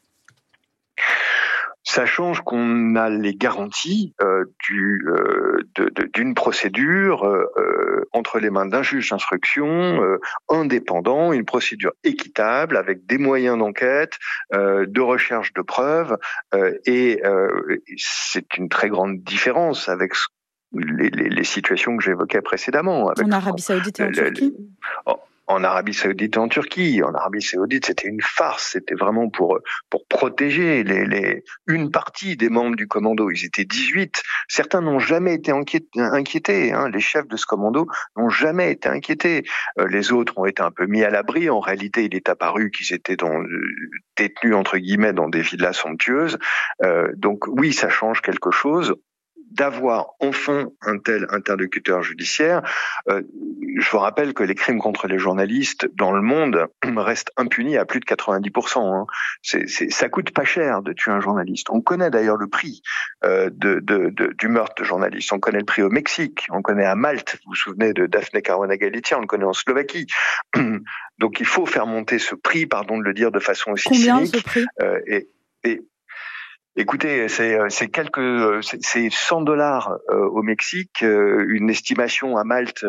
Ça change qu'on a les garanties d'une procédure entre les mains d'un juge d'instruction indépendant, une procédure équitable avec des moyens d'enquête, de recherche de preuves, et c'est une très grande différence avec les situations que j'évoquais précédemment. En Arabie Saoudite et en Turquie. En Arabie Saoudite et en Turquie. En Arabie Saoudite, c'était une farce. C'était vraiment pour protéger une partie des membres du commando. Ils étaient 18. Certains n'ont jamais été inquiétés. Les chefs de ce commando n'ont jamais été inquiétés. Les autres ont été un peu mis à l'abri. En réalité, il est apparu qu'ils étaient détenus, entre guillemets, dans des villas somptueuses. Donc oui, ça change quelque chose d'avoir enfin un tel interlocuteur judiciaire. Je vous rappelle que les crimes contre les journalistes dans le monde restent impunis à plus de 90%. Ça coûte pas cher de tuer un journaliste. On connaît d'ailleurs le prix du meurtre de journalistes. On connaît le prix au Mexique, on connaît à Malte. Vous vous souvenez de Daphne Caruana Galizia, on le connaît en Slovaquie. Donc il faut faire monter ce prix, pardon de le dire de façon aussi Combien cynique. Ce prix Écoutez, c'est $100 au Mexique, une estimation à Malte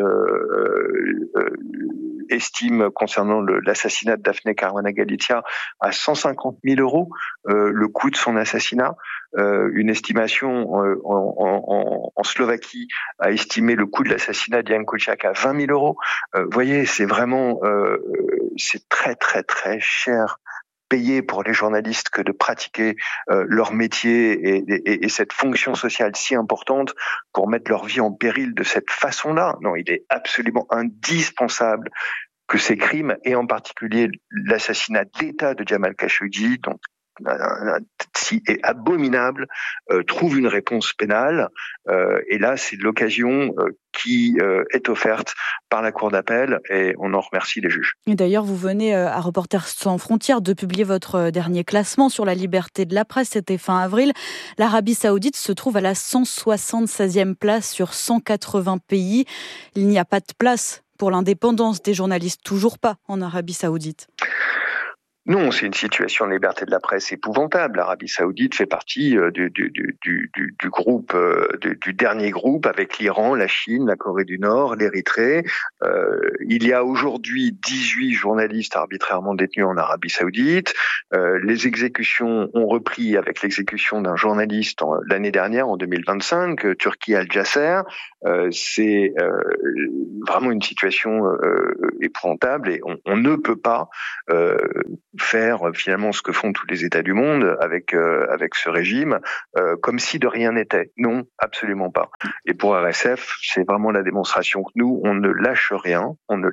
estime concernant l'assassinat de Daphne Caruana Galizia à 150 000 € le coût de son assassinat. Une estimation en Slovaquie a estimé le coût de l'assassinat d'Jan Kuciak à 20 000 €. Vous voyez, c'est vraiment c'est très très très cher payer pour les journalistes que de pratiquer leur métier et cette fonction sociale si importante pour mettre leur vie en péril de cette façon-là. Non, il est absolument indispensable que ces crimes, et en particulier l'assassinat d'État de Jamal Khashoggi, dont si abominable trouve une réponse pénale. Et là, c'est l'occasion qui est offerte par la Cour d'appel et on en remercie les juges. Et d'ailleurs, vous venez à Reporters sans frontières de publier votre dernier classement sur la liberté de la presse. C'était fin avril. L'Arabie Saoudite se trouve à la 176e place sur 180 pays. Il n'y a pas de place pour l'indépendance des journalistes, toujours pas en Arabie Saoudite. Non, c'est une situation de liberté de la presse épouvantable. L'Arabie Saoudite fait partie du groupe, du dernier groupe avec l'Iran, la Chine, la Corée du Nord, l'Érythrée. Il y a aujourd'hui 18 journalistes arbitrairement détenus en Arabie Saoudite. Les exécutions ont repris avec l'exécution d'un journaliste l'année dernière, en 2025, Turki Al-Jasser. C'est vraiment une situation épouvantable et on ne peut pas faire finalement ce que font tous les États du monde avec ce régime, comme si de rien n'était. Non, absolument pas. Et pour RSF, c'est vraiment la démonstration que nous, on ne lâche rien,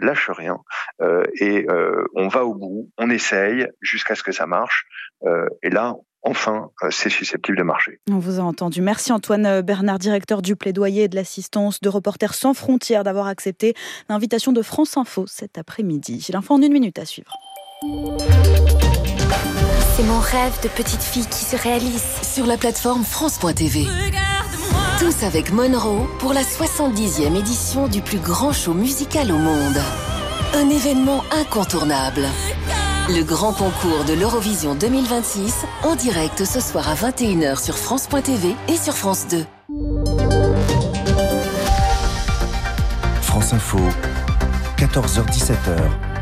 et on va au bout, on essaye jusqu'à ce que ça marche. Et là, enfin, c'est susceptible de marcher. On vous a entendu. Merci Antoine Bernard, directeur du plaidoyer et de l'assistance de Reporters sans frontières, d'avoir accepté l'invitation de France Info cet après-midi. L'info en 1 minute à suivre. C'est mon rêve de petite fille qui se réalise. Sur la plateforme France.tv. Tous avec Monroe pour la 70e édition du plus grand show musical au monde. Un événement incontournable. Le grand concours de l'Eurovision 2026, en direct ce soir à 21h sur France.tv et sur France 2. France Info, 14h-17h.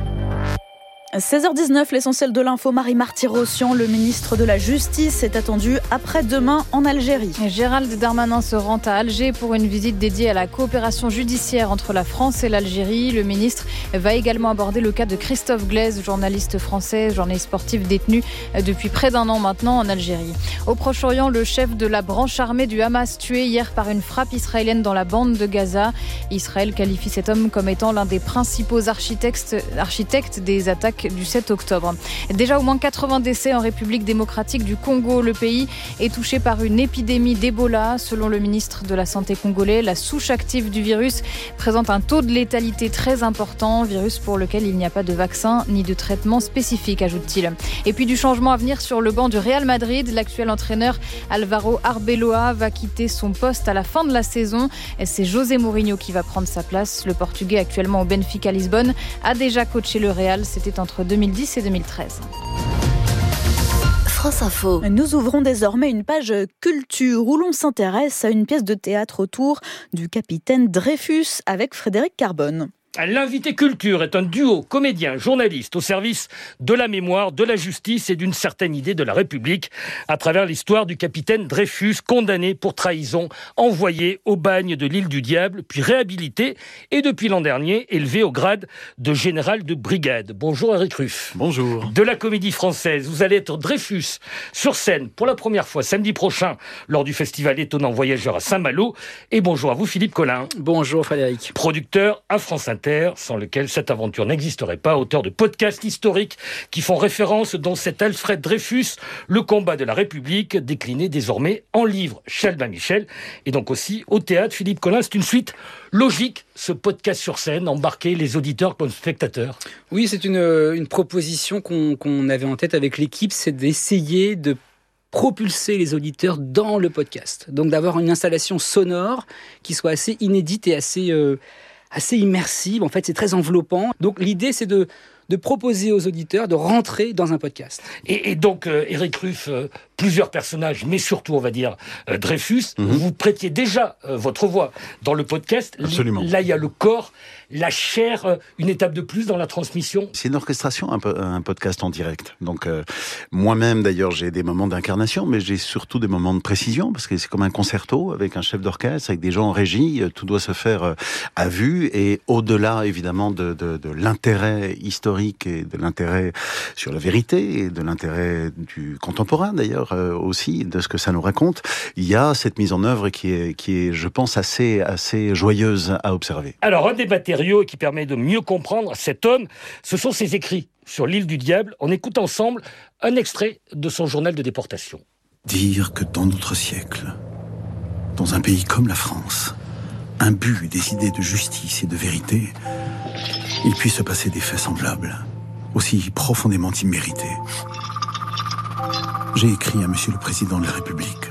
16h19, l'essentiel de l'info. Marie Marty-Rossian, le ministre de la Justice, est attendu après-demain en Algérie. Gérald Darmanin se rend à Alger pour une visite dédiée à la coopération judiciaire entre la France et l'Algérie. Le ministre va également aborder le cas de Christophe Glaise, journaliste français, journaliste sportif détenu depuis près d'1 an maintenant en Algérie. Au Proche-Orient, le chef de la branche armée du Hamas tué hier par une frappe israélienne dans la bande de Gaza. Israël qualifie cet homme comme étant l'un des principaux architectes des attaques du 7 octobre. Déjà au moins 80 décès en République démocratique du Congo. Le pays est touché par une épidémie d'Ebola. Selon le ministre de la Santé congolais, la souche active du virus présente un taux de létalité très important, virus pour lequel il n'y a pas de vaccin ni de traitement spécifique, ajoute-t-il. Et puis du changement à venir sur le banc du Real Madrid. L'actuel entraîneur Álvaro Arbeloa va quitter son poste à la fin de la saison. C'est José Mourinho qui va prendre sa place. Le Portugais, actuellement au Benfica Lisbonne, a déjà coaché le Real. C'était entre 2010 et 2013. France Info. Nous ouvrons désormais une page culture où l'on s'intéresse à une pièce de théâtre autour du capitaine Dreyfus avec Frédéric Carbone. L'invité culture est un duo comédien-journaliste au service de la mémoire, de la justice et d'une certaine idée de la République à travers l'histoire du capitaine Dreyfus, condamné pour trahison, envoyé au bagne de l'île du Diable, puis réhabilité et depuis l'an dernier élevé au grade de général de brigade. Bonjour Eric Ruff. Bonjour. De la Comédie Française, vous allez être Dreyfus sur scène pour la première fois samedi prochain lors du festival Étonnant Voyageur à Saint-Malo. Et bonjour à vous Philippe Collin. Bonjour Frédéric. Producteur à France Inter, sans lequel cette aventure n'existerait pas, auteur de podcasts historiques qui font référence dans cet Alfred Dreyfus, le combat de la République, décliné désormais en livre chez Albin Michel, et donc aussi au théâtre. Philippe Collin, c'est une suite logique, ce podcast sur scène, embarquer les auditeurs comme spectateurs. Oui, c'est une proposition qu'on avait en tête avec l'équipe, c'est d'essayer de propulser les auditeurs dans le podcast. Donc d'avoir une installation sonore qui soit assez inédite et assez immersive. En fait, c'est très enveloppant. Donc l'idée, c'est de proposer aux auditeurs de rentrer dans un podcast. Et donc, Eric Ruff, plusieurs personnages, mais surtout, on va dire, Dreyfus, vous prêtiez déjà votre voix dans le podcast. Absolument. Là, il y a le corps, la chair, une étape de plus dans la transmission. C'est une orchestration, un podcast en direct. Donc, moi-même, d'ailleurs, j'ai des moments d'incarnation, mais j'ai surtout des moments de précision, parce que c'est comme un concerto avec un chef d'orchestre, avec des gens en régie. Tout doit se faire à vue, et au-delà, évidemment, de l'intérêt historique et de l'intérêt sur la vérité et de l'intérêt du contemporain d'ailleurs aussi de ce que ça nous raconte, il y a cette mise en œuvre qui est, je pense, assez joyeuse à observer. Alors, un des matériaux qui permet de mieux comprendre cet homme, ce sont ses écrits sur l'île du Diable. On écoute ensemble un extrait de son journal de déportation. Dire que dans notre siècle, dans un pays comme la France, imbu des idées de justice et de vérité, il puisse se passer des faits semblables, aussi profondément immérités. J'ai écrit à Monsieur le Président de la République.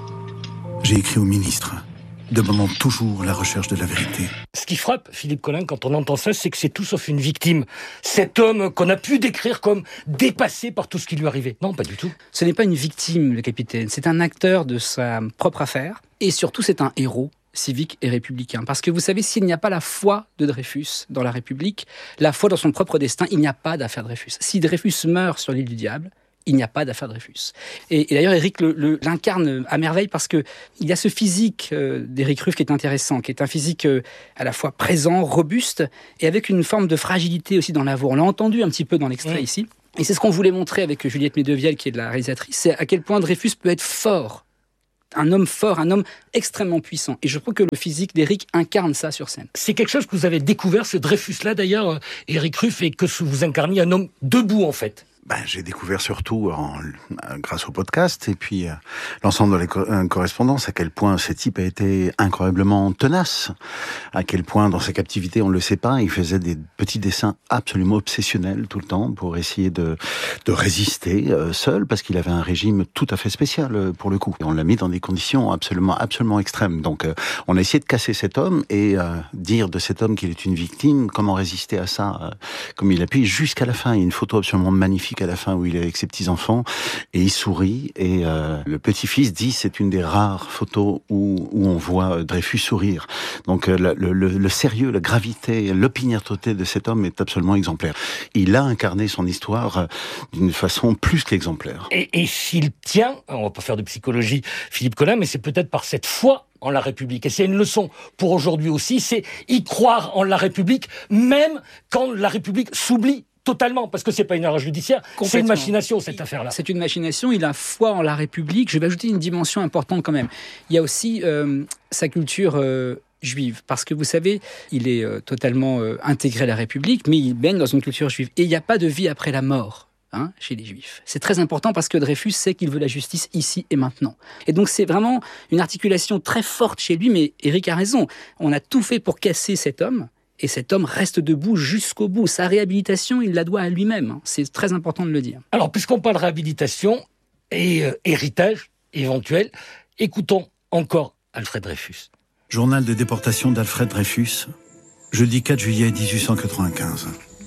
J'ai écrit au ministre, demandant toujours la recherche de la vérité. Ce qui frappe, Philippe Collin, quand on entend ça, c'est que c'est tout sauf une victime. Cet homme qu'on a pu décrire comme dépassé par tout ce qui lui arrivait. Non, pas du tout. Ce n'est pas une victime, le capitaine. C'est un acteur de sa propre affaire. Et surtout, c'est un héros civique et républicain. Parce que vous savez, s'il n'y a pas la foi de Dreyfus dans la République, la foi dans son propre destin, il n'y a pas d'affaire Dreyfus. Si Dreyfus meurt sur l'île du Diable, il n'y a pas d'affaire Dreyfus. Et d'ailleurs, Éric l'incarne à merveille parce que il y a ce physique d'Éric Ruff qui est intéressant, qui est un physique à la fois présent, robuste, et avec une forme de fragilité aussi dans la voix. On l'a entendu un petit peu dans l'extrait ici. Et c'est ce qu'on voulait montrer avec Juliette Medevielle, qui est la réalisatrice, c'est à quel point Dreyfus peut être fort. Un homme fort, un homme extrêmement puissant. Et je trouve que le physique d'Éric incarne ça sur scène. C'est quelque chose que vous avez découvert, ce Dreyfus-là d'ailleurs, Éric Ruff, et que vous incarniez un homme debout en fait. J'ai découvert surtout grâce au podcast et puis l'ensemble de la correspondance à quel point ce type a été incroyablement tenace, à quel point dans sa captivité, on ne le sait pas, il faisait des petits dessins absolument obsessionnels tout le temps pour essayer de résister seul parce qu'il avait un régime tout à fait spécial pour le coup. Et on l'a mis dans des conditions absolument extrêmes. Donc on a essayé de casser cet homme et dire de cet homme qu'il est une victime, comment résister à ça comme il a pu jusqu'à la fin. Il y a une photo absolument magnifique à la fin où il est avec ses petits-enfants et il sourit et le petit-fils dit c'est une des rares photos où on voit Dreyfus sourire. Donc le sérieux, la gravité, l'opiniâtreté de cet homme est absolument exemplaire. Il a incarné son histoire d'une façon plus qu'exemplaire. Et s'il tient, on va pas faire de psychologie Philippe Collin, mais c'est peut-être par cette foi en la République. Et c'est une leçon pour aujourd'hui aussi, c'est y croire en la République, même quand la République s'oublie totalement, parce que c'est pas une erreur judiciaire, c'est une machination cette affaire-là. C'est une machination, il a foi en la République. Je vais ajouter une dimension importante quand même. Il y a aussi sa culture juive, parce que vous savez, il est totalement intégré à la République, mais il baigne dans une culture juive. Et il n'y a pas de vie après la mort. Chez les Juifs. C'est très important parce que Dreyfus sait qu'il veut la justice ici et maintenant. Et donc c'est vraiment une articulation très forte chez lui, mais Éric a raison. On a tout fait pour casser cet homme, et cet homme reste debout jusqu'au bout. Sa réhabilitation, il la doit à lui-même. C'est très important de le dire. Alors, puisqu'on parle de réhabilitation et héritage éventuel, écoutons encore Alfred Dreyfus. Journal de déportation d'Alfred Dreyfus, jeudi 4 juillet 1895.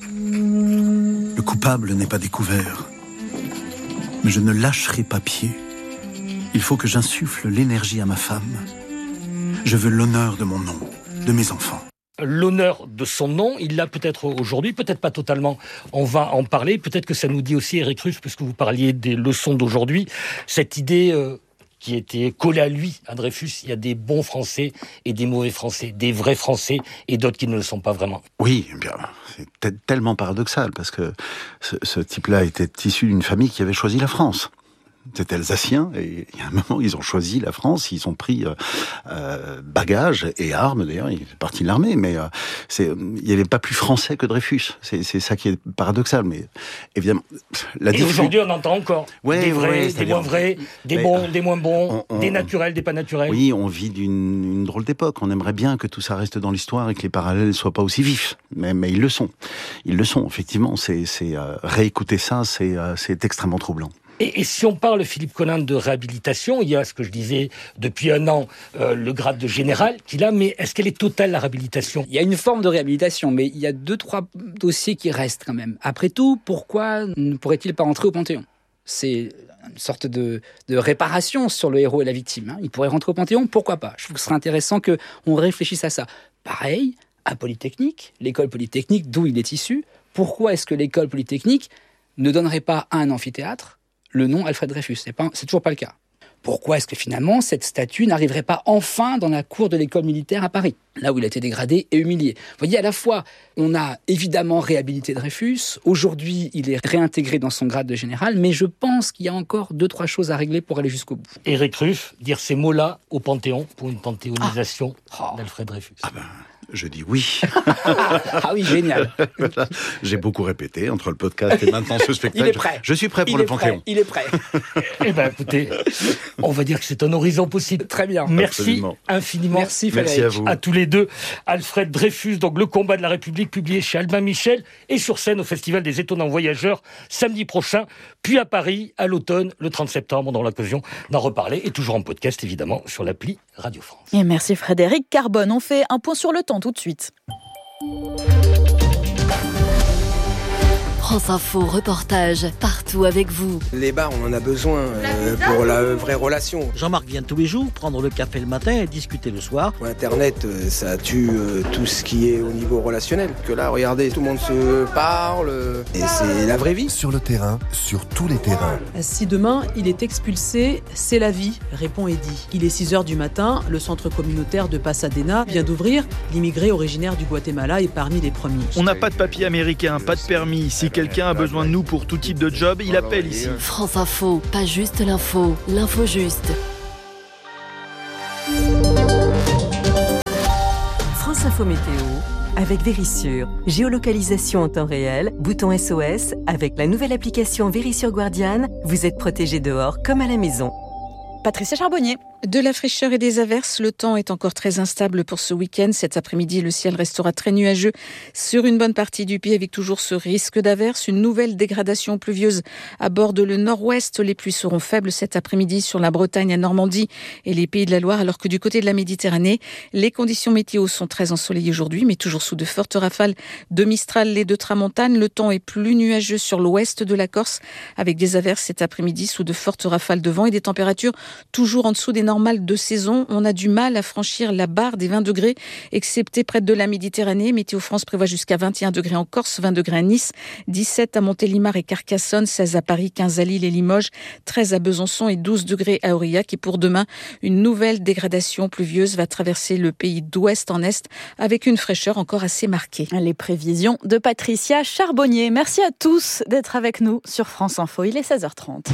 Le coupable n'est pas découvert, mais je ne lâcherai pas pied. Il faut que j'insuffle l'énergie à ma femme. Je veux l'honneur de mon nom, de mes enfants. L'honneur de son nom, il l'a peut-être aujourd'hui, peut-être pas totalement. On va en parler. Peut-être que ça nous dit aussi, Éric Ruff, puisque vous parliez des leçons d'aujourd'hui, cette idée qui était collée à lui, à Dreyfus. Il y a des bons Français et des mauvais Français, des vrais Français et d'autres qui ne le sont pas vraiment. Oui, bien, c'est tellement paradoxal parce que ce type-là était issu d'une famille qui avait choisi la France. C'était alsacien et il y a un moment ils ont choisi la France, ils ont pris bagages et armes d'ailleurs, il est parti de l'armée, mais il n'y avait pas plus français que Dreyfus. C'est ça qui est paradoxal, mais évidemment et aujourd'hui on entend encore des vrais, des moins vrais, des bons, des moins bons, des naturels, des pas naturels. Oui, on vit d'une drôle d'époque. On aimerait bien que tout ça reste dans l'histoire et que les parallèles ne soient pas aussi vifs, mais ils le sont. Ils le sont effectivement. Réécouter ça, c'est extrêmement troublant. Et si on parle, Philippe Collin, de réhabilitation, il y a ce que je disais depuis un an, le grade de général qu'il a, mais est-ce qu'elle est totale, la réhabilitation ? Il y a une forme de réhabilitation, mais il y a 2-3 dossiers qui restent quand même. Après tout, pourquoi ne pourrait-il pas rentrer au Panthéon ? C'est une sorte de réparation sur le héros et la victime. Il pourrait rentrer au Panthéon, pourquoi pas ? Je trouve que ce serait intéressant qu'on réfléchisse à ça. Pareil, à Polytechnique, l'école Polytechnique d'où il est issu, pourquoi est-ce que l'école Polytechnique ne donnerait pas à un amphithéâtre le nom Alfred Dreyfus? C'est toujours pas le cas. Pourquoi est-ce que finalement cette statue n'arriverait pas enfin dans la cour de l'école militaire à Paris ? là où il a été dégradé et humilié. Vous voyez, à la fois, on a évidemment réhabilité Dreyfus. Aujourd'hui, il est réintégré dans son grade de général, mais je pense qu'il y a encore 2-3 choses à régler pour aller jusqu'au bout. Éric Ruff, dire ces mots-là au Panthéon pour une panthéonisation d'Alfred Dreyfus. Je dis oui. Ah oui, génial. Voilà. J'ai beaucoup répété entre le podcast et maintenant ce spectacle. Il est prêt. Je suis prêt pour le Panthéon. Il est prêt. Eh bien, écoutez, on va dire que c'est un horizon possible. Très bien. Merci Absolument. infiniment. Merci Frédéric. À vous. À tous les deux. Alfred Dreyfus, donc Le combat de la République, publié chez Albin Michel et sur scène au Festival des Étonnants Voyageurs samedi prochain, puis à Paris à l'automne, le 30 septembre. On aura l'occasion d'en reparler et toujours en podcast évidemment sur l'appli Radio France. Et merci Frédéric Carbone. On fait un point sur le temps tout de suite. France Info reportage, partout avec vous. Les bars, on en a besoin pour la vraie relation. Jean-Marc vient tous les jours prendre le café le matin et discuter le soir. Internet, ça tue tout ce qui est au niveau relationnel. Que là, regardez, tout le monde se parle et c'est la vraie vie. Sur le terrain, sur tous les terrains. Si demain il est expulsé, c'est la vie, répond Eddy. Il est 6h du matin, le centre communautaire de Pasadena vient d'ouvrir. L'immigré originaire du Guatemala est parmi les premiers. On n'a pas de papier américain, pas de permis. Si quelqu'un a besoin de nous pour tout type de job, il appelle ici. France Info, pas juste l'info, l'info juste. France Info Météo avec Vérissure. Géolocalisation en temps réel, bouton SOS. Avec la nouvelle application Vérissure Guardian, vous êtes protégé dehors comme à la maison. Patricia Charbonnier. De la fraîcheur et des averses, le temps est encore très instable pour ce week-end. Cet après-midi, le ciel restera très nuageux sur une bonne partie du pays avec toujours ce risque d'averses. Une nouvelle dégradation pluvieuse aborde le nord-ouest. Les pluies seront faibles cet après-midi sur la Bretagne, la Normandie et les Pays de la Loire, alors que du côté de la Méditerranée, les conditions météo sont très ensoleillées aujourd'hui, mais toujours sous de fortes rafales de Mistral et de Tramontane. Le temps est plus nuageux sur l'ouest de la Corse avec des averses cet après-midi sous de fortes rafales de vent et des températures toujours en dessous des normales de saison. On a du mal à franchir la barre des 20 degrés, excepté près de la Méditerranée. Météo France prévoit jusqu'à 21 degrés en Corse, 20 degrés à Nice, 17 à Montélimar et Carcassonne, 16 à Paris, 15 à Lille et Limoges, 13 à Besançon et 12 degrés à Aurillac. Et pour demain, une nouvelle dégradation pluvieuse va traverser le pays d'ouest en est avec une fraîcheur encore assez marquée. Les prévisions de Patricia Charbonnier. Merci à tous d'être avec nous sur France Info. Il est 16h30.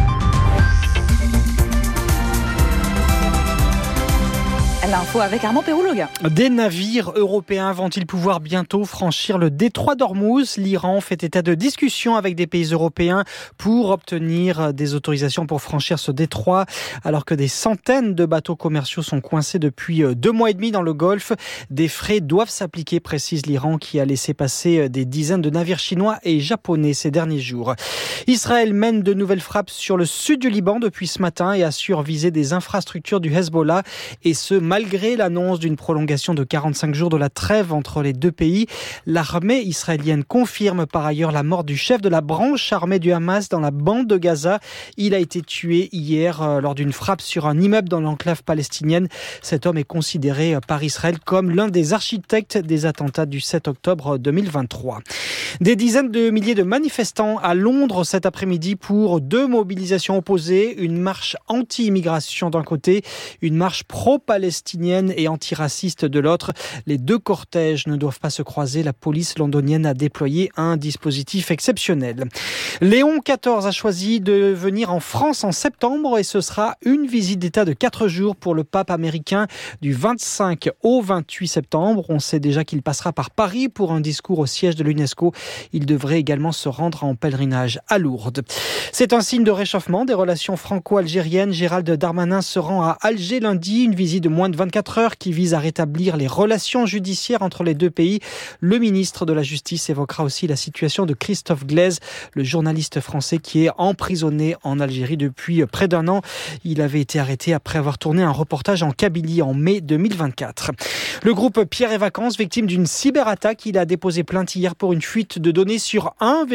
L'info avec Armand Pérouloga. Des navires européens vont-ils pouvoir bientôt franchir le détroit d'Ormuz ? L'Iran fait état de discussions avec des pays européens pour obtenir des autorisations pour franchir ce détroit, alors que des centaines de bateaux commerciaux sont coincés depuis 2 mois et demi dans le Golfe. Des frais doivent s'appliquer, précise l'Iran, qui a laissé passer des dizaines de navires chinois et japonais ces derniers jours. Israël mène de nouvelles frappes sur le sud du Liban depuis ce matin et assure viser des infrastructures du Hezbollah, et ce malgré l'annonce d'une prolongation de 45 jours de la trêve entre les deux pays. L'armée israélienne confirme par ailleurs la mort du chef de la branche armée du Hamas dans la bande de Gaza. Il a été tué hier lors d'une frappe sur un immeuble dans l'enclave palestinienne. Cet homme est considéré par Israël comme l'un des architectes des attentats du 7 octobre 2023. Des dizaines de milliers de manifestants à Londres cet après-midi pour 2 mobilisations opposées. Une marche anti-immigration d'un côté, une marche pro-palestinienne et antiraciste de l'autre. Les 2 cortèges ne doivent pas se croiser. La police londonienne a déployé un dispositif exceptionnel. Léon XIV a choisi de venir en France en septembre et ce sera une visite d'État de 4 jours pour le pape américain du 25 au 28 septembre. On sait déjà qu'il passera par Paris pour un discours au siège de l'UNESCO. Il devrait également se rendre en pèlerinage à Lourdes. C'est un signe de réchauffement des relations franco-algériennes. Gérald Darmanin se rend à Alger lundi, une visite de moins de 24 heures qui vise à rétablir les relations judiciaires entre les deux pays. Le ministre de la Justice évoquera aussi la situation de Christophe Glaise, le journaliste français qui est emprisonné en Algérie depuis près d'1 an. Il avait été arrêté après avoir tourné un reportage en Kabylie en mai 2024. Le groupe Pierre et Vacances, victime d'une cyberattaque, il a déposé plainte hier pour une fuite de données sur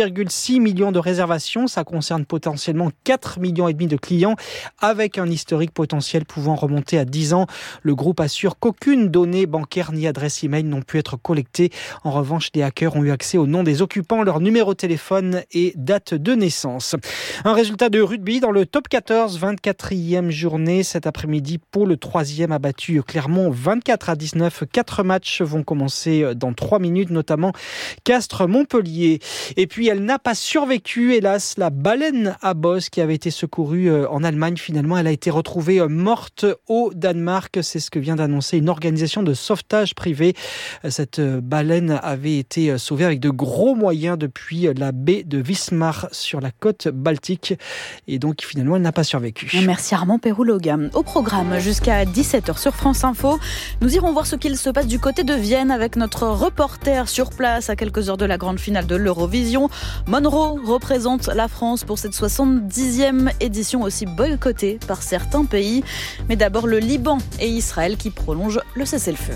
1,6 million de réservations. Ça concerne potentiellement 4,5 millions de clients avec un historique potentiel pouvant remonter à 10 ans. Le Le groupe assure qu'aucune donnée bancaire ni adresse email n'ont pu être collectées. En revanche, les hackers ont eu accès au nom des occupants, leur numéro de téléphone et date de naissance. Un résultat de rugby dans le top 14, 24e journée cet après-midi. Pau, le 3e, a battu Clermont 24-19. 4 matchs vont commencer dans 3 minutes, notamment Castres-Montpellier. Et puis, elle n'a pas survécu, hélas, la baleine à bosse qui avait été secourue en Allemagne. Finalement, elle a été retrouvée morte au Danemark. C'est ce que vient d'annoncer une organisation de sauvetage privée. Cette baleine avait été sauvée avec de gros moyens depuis la baie de Wismar sur la côte baltique. Et donc, finalement, elle n'a pas survécu. Merci Armand Pérouloga. Au programme, jusqu'à 17h sur France Info, nous irons voir ce qu'il se passe du côté de Vienne avec notre reporter sur place à quelques heures de la grande finale de l'Eurovision. Monroe représente la France pour cette 70e édition aussi boycottée par certains pays. Mais d'abord le Liban et Israël qui prolongent le cessez-le-feu.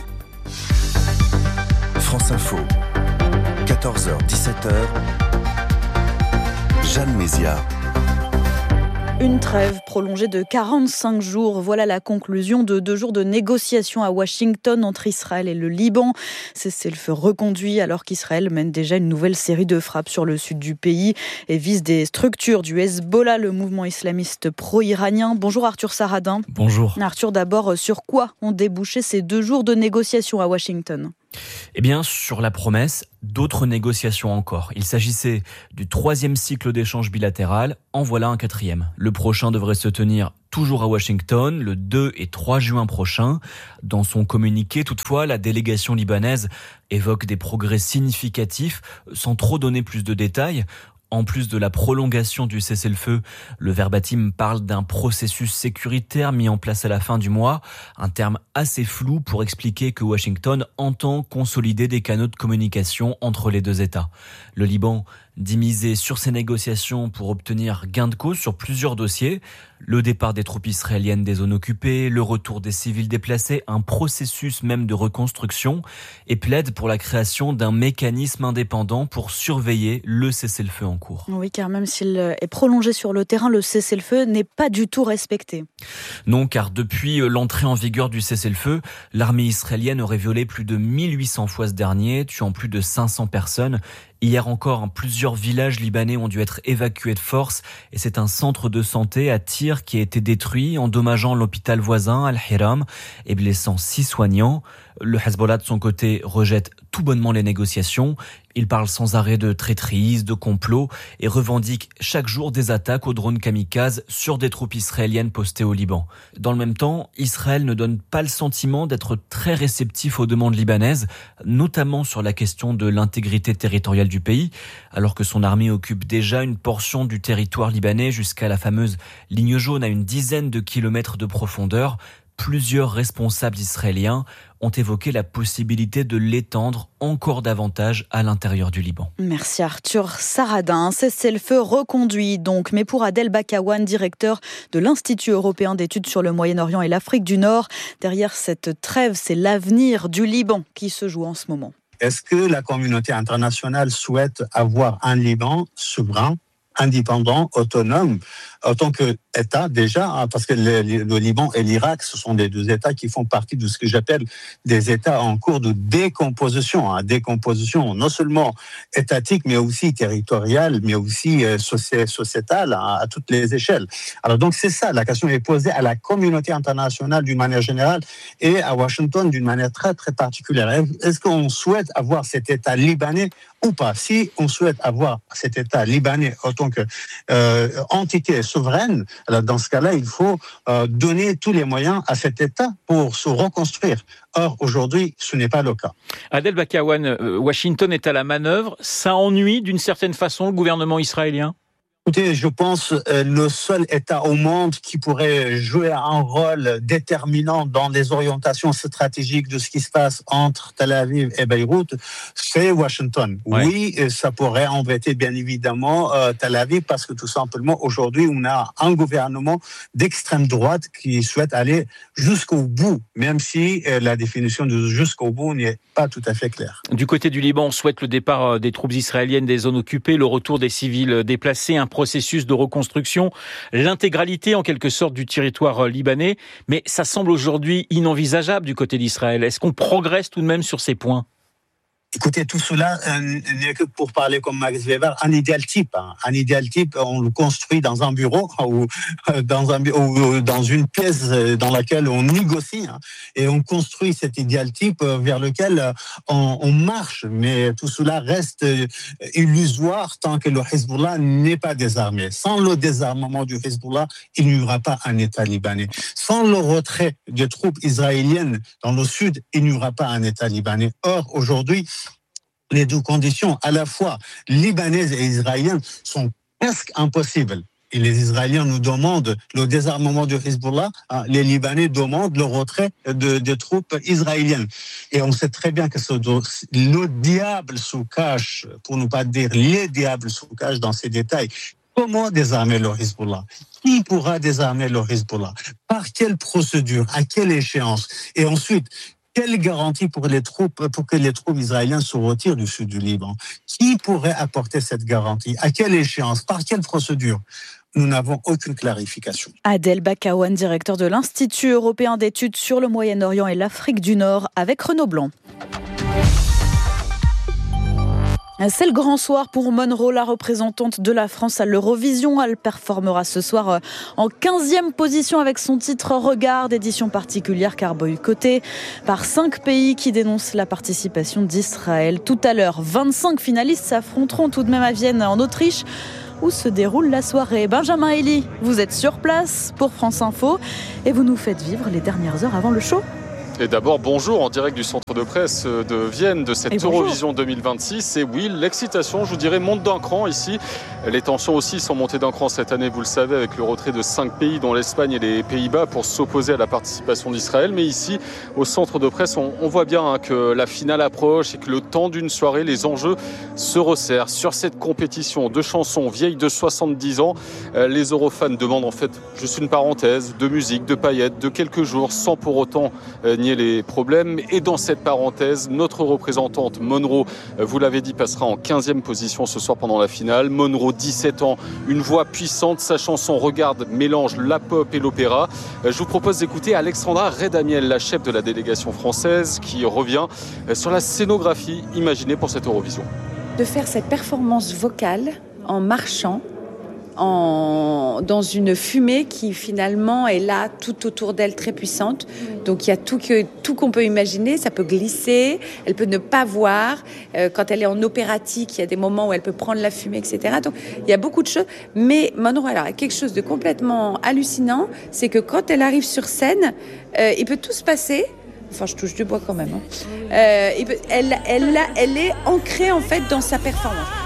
France Info, 14h, 17h, Jeanne Mézia. Une trêve prolongée de 45 jours. Voilà la conclusion de 2 jours de négociations à Washington entre Israël et le Liban. Cessez-le-feu reconduit alors qu'Israël mène déjà une nouvelle série de frappes sur le sud du pays et vise des structures du Hezbollah, le mouvement islamiste pro-iranien. Bonjour Arthur Saradin. Bonjour. Arthur, d'abord, sur quoi ont débouché ces 2 jours de négociations à Washington ? Eh bien, sur la promesse, d'autres négociations encore. Il s'agissait du 3e cycle d'échanges bilatéral. En voilà un 4e. Le prochain devrait se tenir toujours à Washington, le 2 et 3 juin prochain. Dans son communiqué, toutefois, la délégation libanaise évoque des progrès significatifs, sans trop donner plus de détails. En plus de la prolongation du cessez-le-feu, le verbatim parle d'un processus sécuritaire mis en place à la fin du mois, un terme assez flou pour expliquer que Washington entend consolider des canaux de communication entre les 2 États. Le Liban dit miser sur ces négociations pour obtenir gain de cause sur plusieurs dossiers. Le départ des troupes israéliennes des zones occupées, le retour des civils déplacés, un processus même de reconstruction, et plaide pour la création d'un mécanisme indépendant pour surveiller le cessez-le-feu en cours. Oui, car même s'il est prolongé sur le terrain, le cessez-le-feu n'est pas du tout respecté. Non, car depuis l'entrée en vigueur du cessez-le-feu, l'armée israélienne aurait violé plus de 1800 fois ce dernier, tuant plus de 500 personnes. Hier encore, plusieurs villages libanais ont dû être évacués de force et c'est un centre de santé à Tyr qui a été détruit, endommageant l'hôpital voisin Al-Hiram et blessant 6 soignants. Le Hezbollah, de son côté, rejette tout bonnement les négociations. Il parle sans arrêt de traîtrise, de complot et revendique chaque jour des attaques aux drones kamikazes sur des troupes israéliennes postées au Liban. Dans le même temps, Israël ne donne pas le sentiment d'être très réceptif aux demandes libanaises, notamment sur la question de l'intégrité territoriale du pays, alors que son armée occupe déjà une portion du territoire libanais jusqu'à la fameuse ligne jaune à une dizaine de kilomètres de profondeur. Plusieurs responsables israéliens ont évoqué la possibilité de l'étendre encore davantage à l'intérieur du Liban. Merci Arthur Saradin. Cessez-le-feu reconduit donc, mais pour Adel Bakawan, directeur de l'Institut européen d'études sur le Moyen-Orient et l'Afrique du Nord, derrière cette trêve, c'est l'avenir du Liban qui se joue en ce moment. Est-ce que la communauté internationale souhaite avoir un Liban souverain, indépendant, autonome, en tant qu'État déjà, parce que le Liban et l'Irak, ce sont des 2 États qui font partie de ce que j'appelle des États en cours de décomposition. Décomposition non seulement étatique, mais aussi territoriale, mais aussi sociétale, à toutes les échelles. Alors donc c'est ça, la question est posée à la communauté internationale d'une manière générale et à Washington d'une manière très très particulière. Est-ce qu'on souhaite avoir cet État libanais ou pas? Si on souhaite avoir cet État libanais en tant qu'entité souveraine, alors dans ce cas-là, il faut donner tous les moyens à cet État pour se reconstruire. Or, aujourd'hui, ce n'est pas le cas. Adel Bakawan, Washington est à la manœuvre. Ça ennuie d'une certaine façon le gouvernement israélien ? Écoutez, je pense le seul État au monde qui pourrait jouer un rôle déterminant dans les orientations stratégiques de ce qui se passe entre Tel Aviv et Beyrouth, c'est Washington. Ouais. Oui, ça pourrait embêter bien évidemment Tel Aviv parce que tout simplement aujourd'hui on a un gouvernement d'extrême droite qui souhaite aller jusqu'au bout, même si la définition de jusqu'au bout n'est pas tout à fait claire. Du côté du Liban, on souhaite le départ des troupes israéliennes des zones occupées, le retour des civils déplacés, un processus de reconstruction, l'intégralité en quelque sorte du territoire libanais. Mais ça semble aujourd'hui inenvisageable du côté d'Israël. Est-ce qu'on progresse tout de même sur ces points ? Écoutez, tout cela n'est que pour parler comme Max Weber, un idéal type. Un idéal type, on le construit dans un bureau ou dans une pièce dans laquelle on négocie, et on construit cet idéal type vers lequel on marche. Mais tout cela reste illusoire tant que le Hezbollah n'est pas désarmé. Sans le désarmement du Hezbollah, il n'y aura pas un État libanais. Sans le retrait des troupes israéliennes dans le sud, il n'y aura pas un État libanais. Or, aujourd'hui, les deux conditions, à la fois libanaises et israéliennes, sont presque impossibles. Et les Israéliens nous demandent le désarmement du Hezbollah, les Libanais demandent le retrait des troupes israéliennes. Et on sait très bien que le diable se cache, pour ne pas dire les diables se cachent dans ces détails. Comment désarmer le Hezbollah ? Qui pourra désarmer le Hezbollah ? Par quelle procédure ? À quelle échéance ? Et ensuite, quelle garantie pour que les troupes israéliennes se retirent du sud du Liban ? Qui pourrait apporter cette garantie ? À quelle échéance ? Par quelle procédure ? Nous n'avons aucune clarification. Adel Bakawan, directeur de l'Institut européen d'études sur le Moyen-Orient et l'Afrique du Nord, avec Renaud Blanc. C'est le grand soir pour Monroe, la représentante de la France à l'Eurovision. Elle performera ce soir en 15e position avec son titre « Regarde », édition particulière car boycottée par 5 pays qui dénoncent la participation d'Israël. Tout à l'heure, 25 finalistes s'affronteront tout de même à Vienne, en Autriche, où se déroule la soirée. Benjamin Elie, vous êtes sur place pour France Info et vous nous faites vivre les dernières heures avant le show. Et d'abord, bonjour en direct du centre de presse de Vienne de cette Eurovision 2026. Et oui, l'excitation, je vous dirais, monte d'un cran ici. Les tensions aussi sont montées d'un cran cette année, vous le savez, avec le retrait de 5 pays, dont l'Espagne et les Pays-Bas, pour s'opposer à la participation d'Israël. Mais ici, au centre de presse, on voit bien que la finale approche et que le temps d'une soirée, les enjeux se resserrent. Sur cette compétition de chansons vieilles de 70 ans, les eurofans demandent en fait juste une parenthèse de musique, de paillettes, de quelques jours, sans pour autant nier les problèmes. Et dans cette parenthèse, notre représentante Monroe, vous l'avez dit, passera en 15e position ce soir pendant la finale. Monroe, 17 ans, une voix puissante, sa chanson Regarde mélange la pop et l'opéra. Je vous propose d'écouter Alexandra Redamiel, la chef de la délégation française, qui revient sur la scénographie imaginée pour cette Eurovision. De faire cette performance vocale en marchant, dans une fumée qui finalement est là tout autour d'elle, très puissante. Donc il y a tout qu'on peut imaginer, ça peut glisser, elle peut ne pas voir. Quand elle est en opératique, il y a des moments où elle peut prendre la fumée, etc. Donc il y a beaucoup de choses. Mais Monroe, alors, quelque chose de complètement hallucinant, c'est que quand elle arrive sur scène, il peut tout se passer. Enfin, je touche du bois quand même. Elle est ancrée en fait dans sa performance.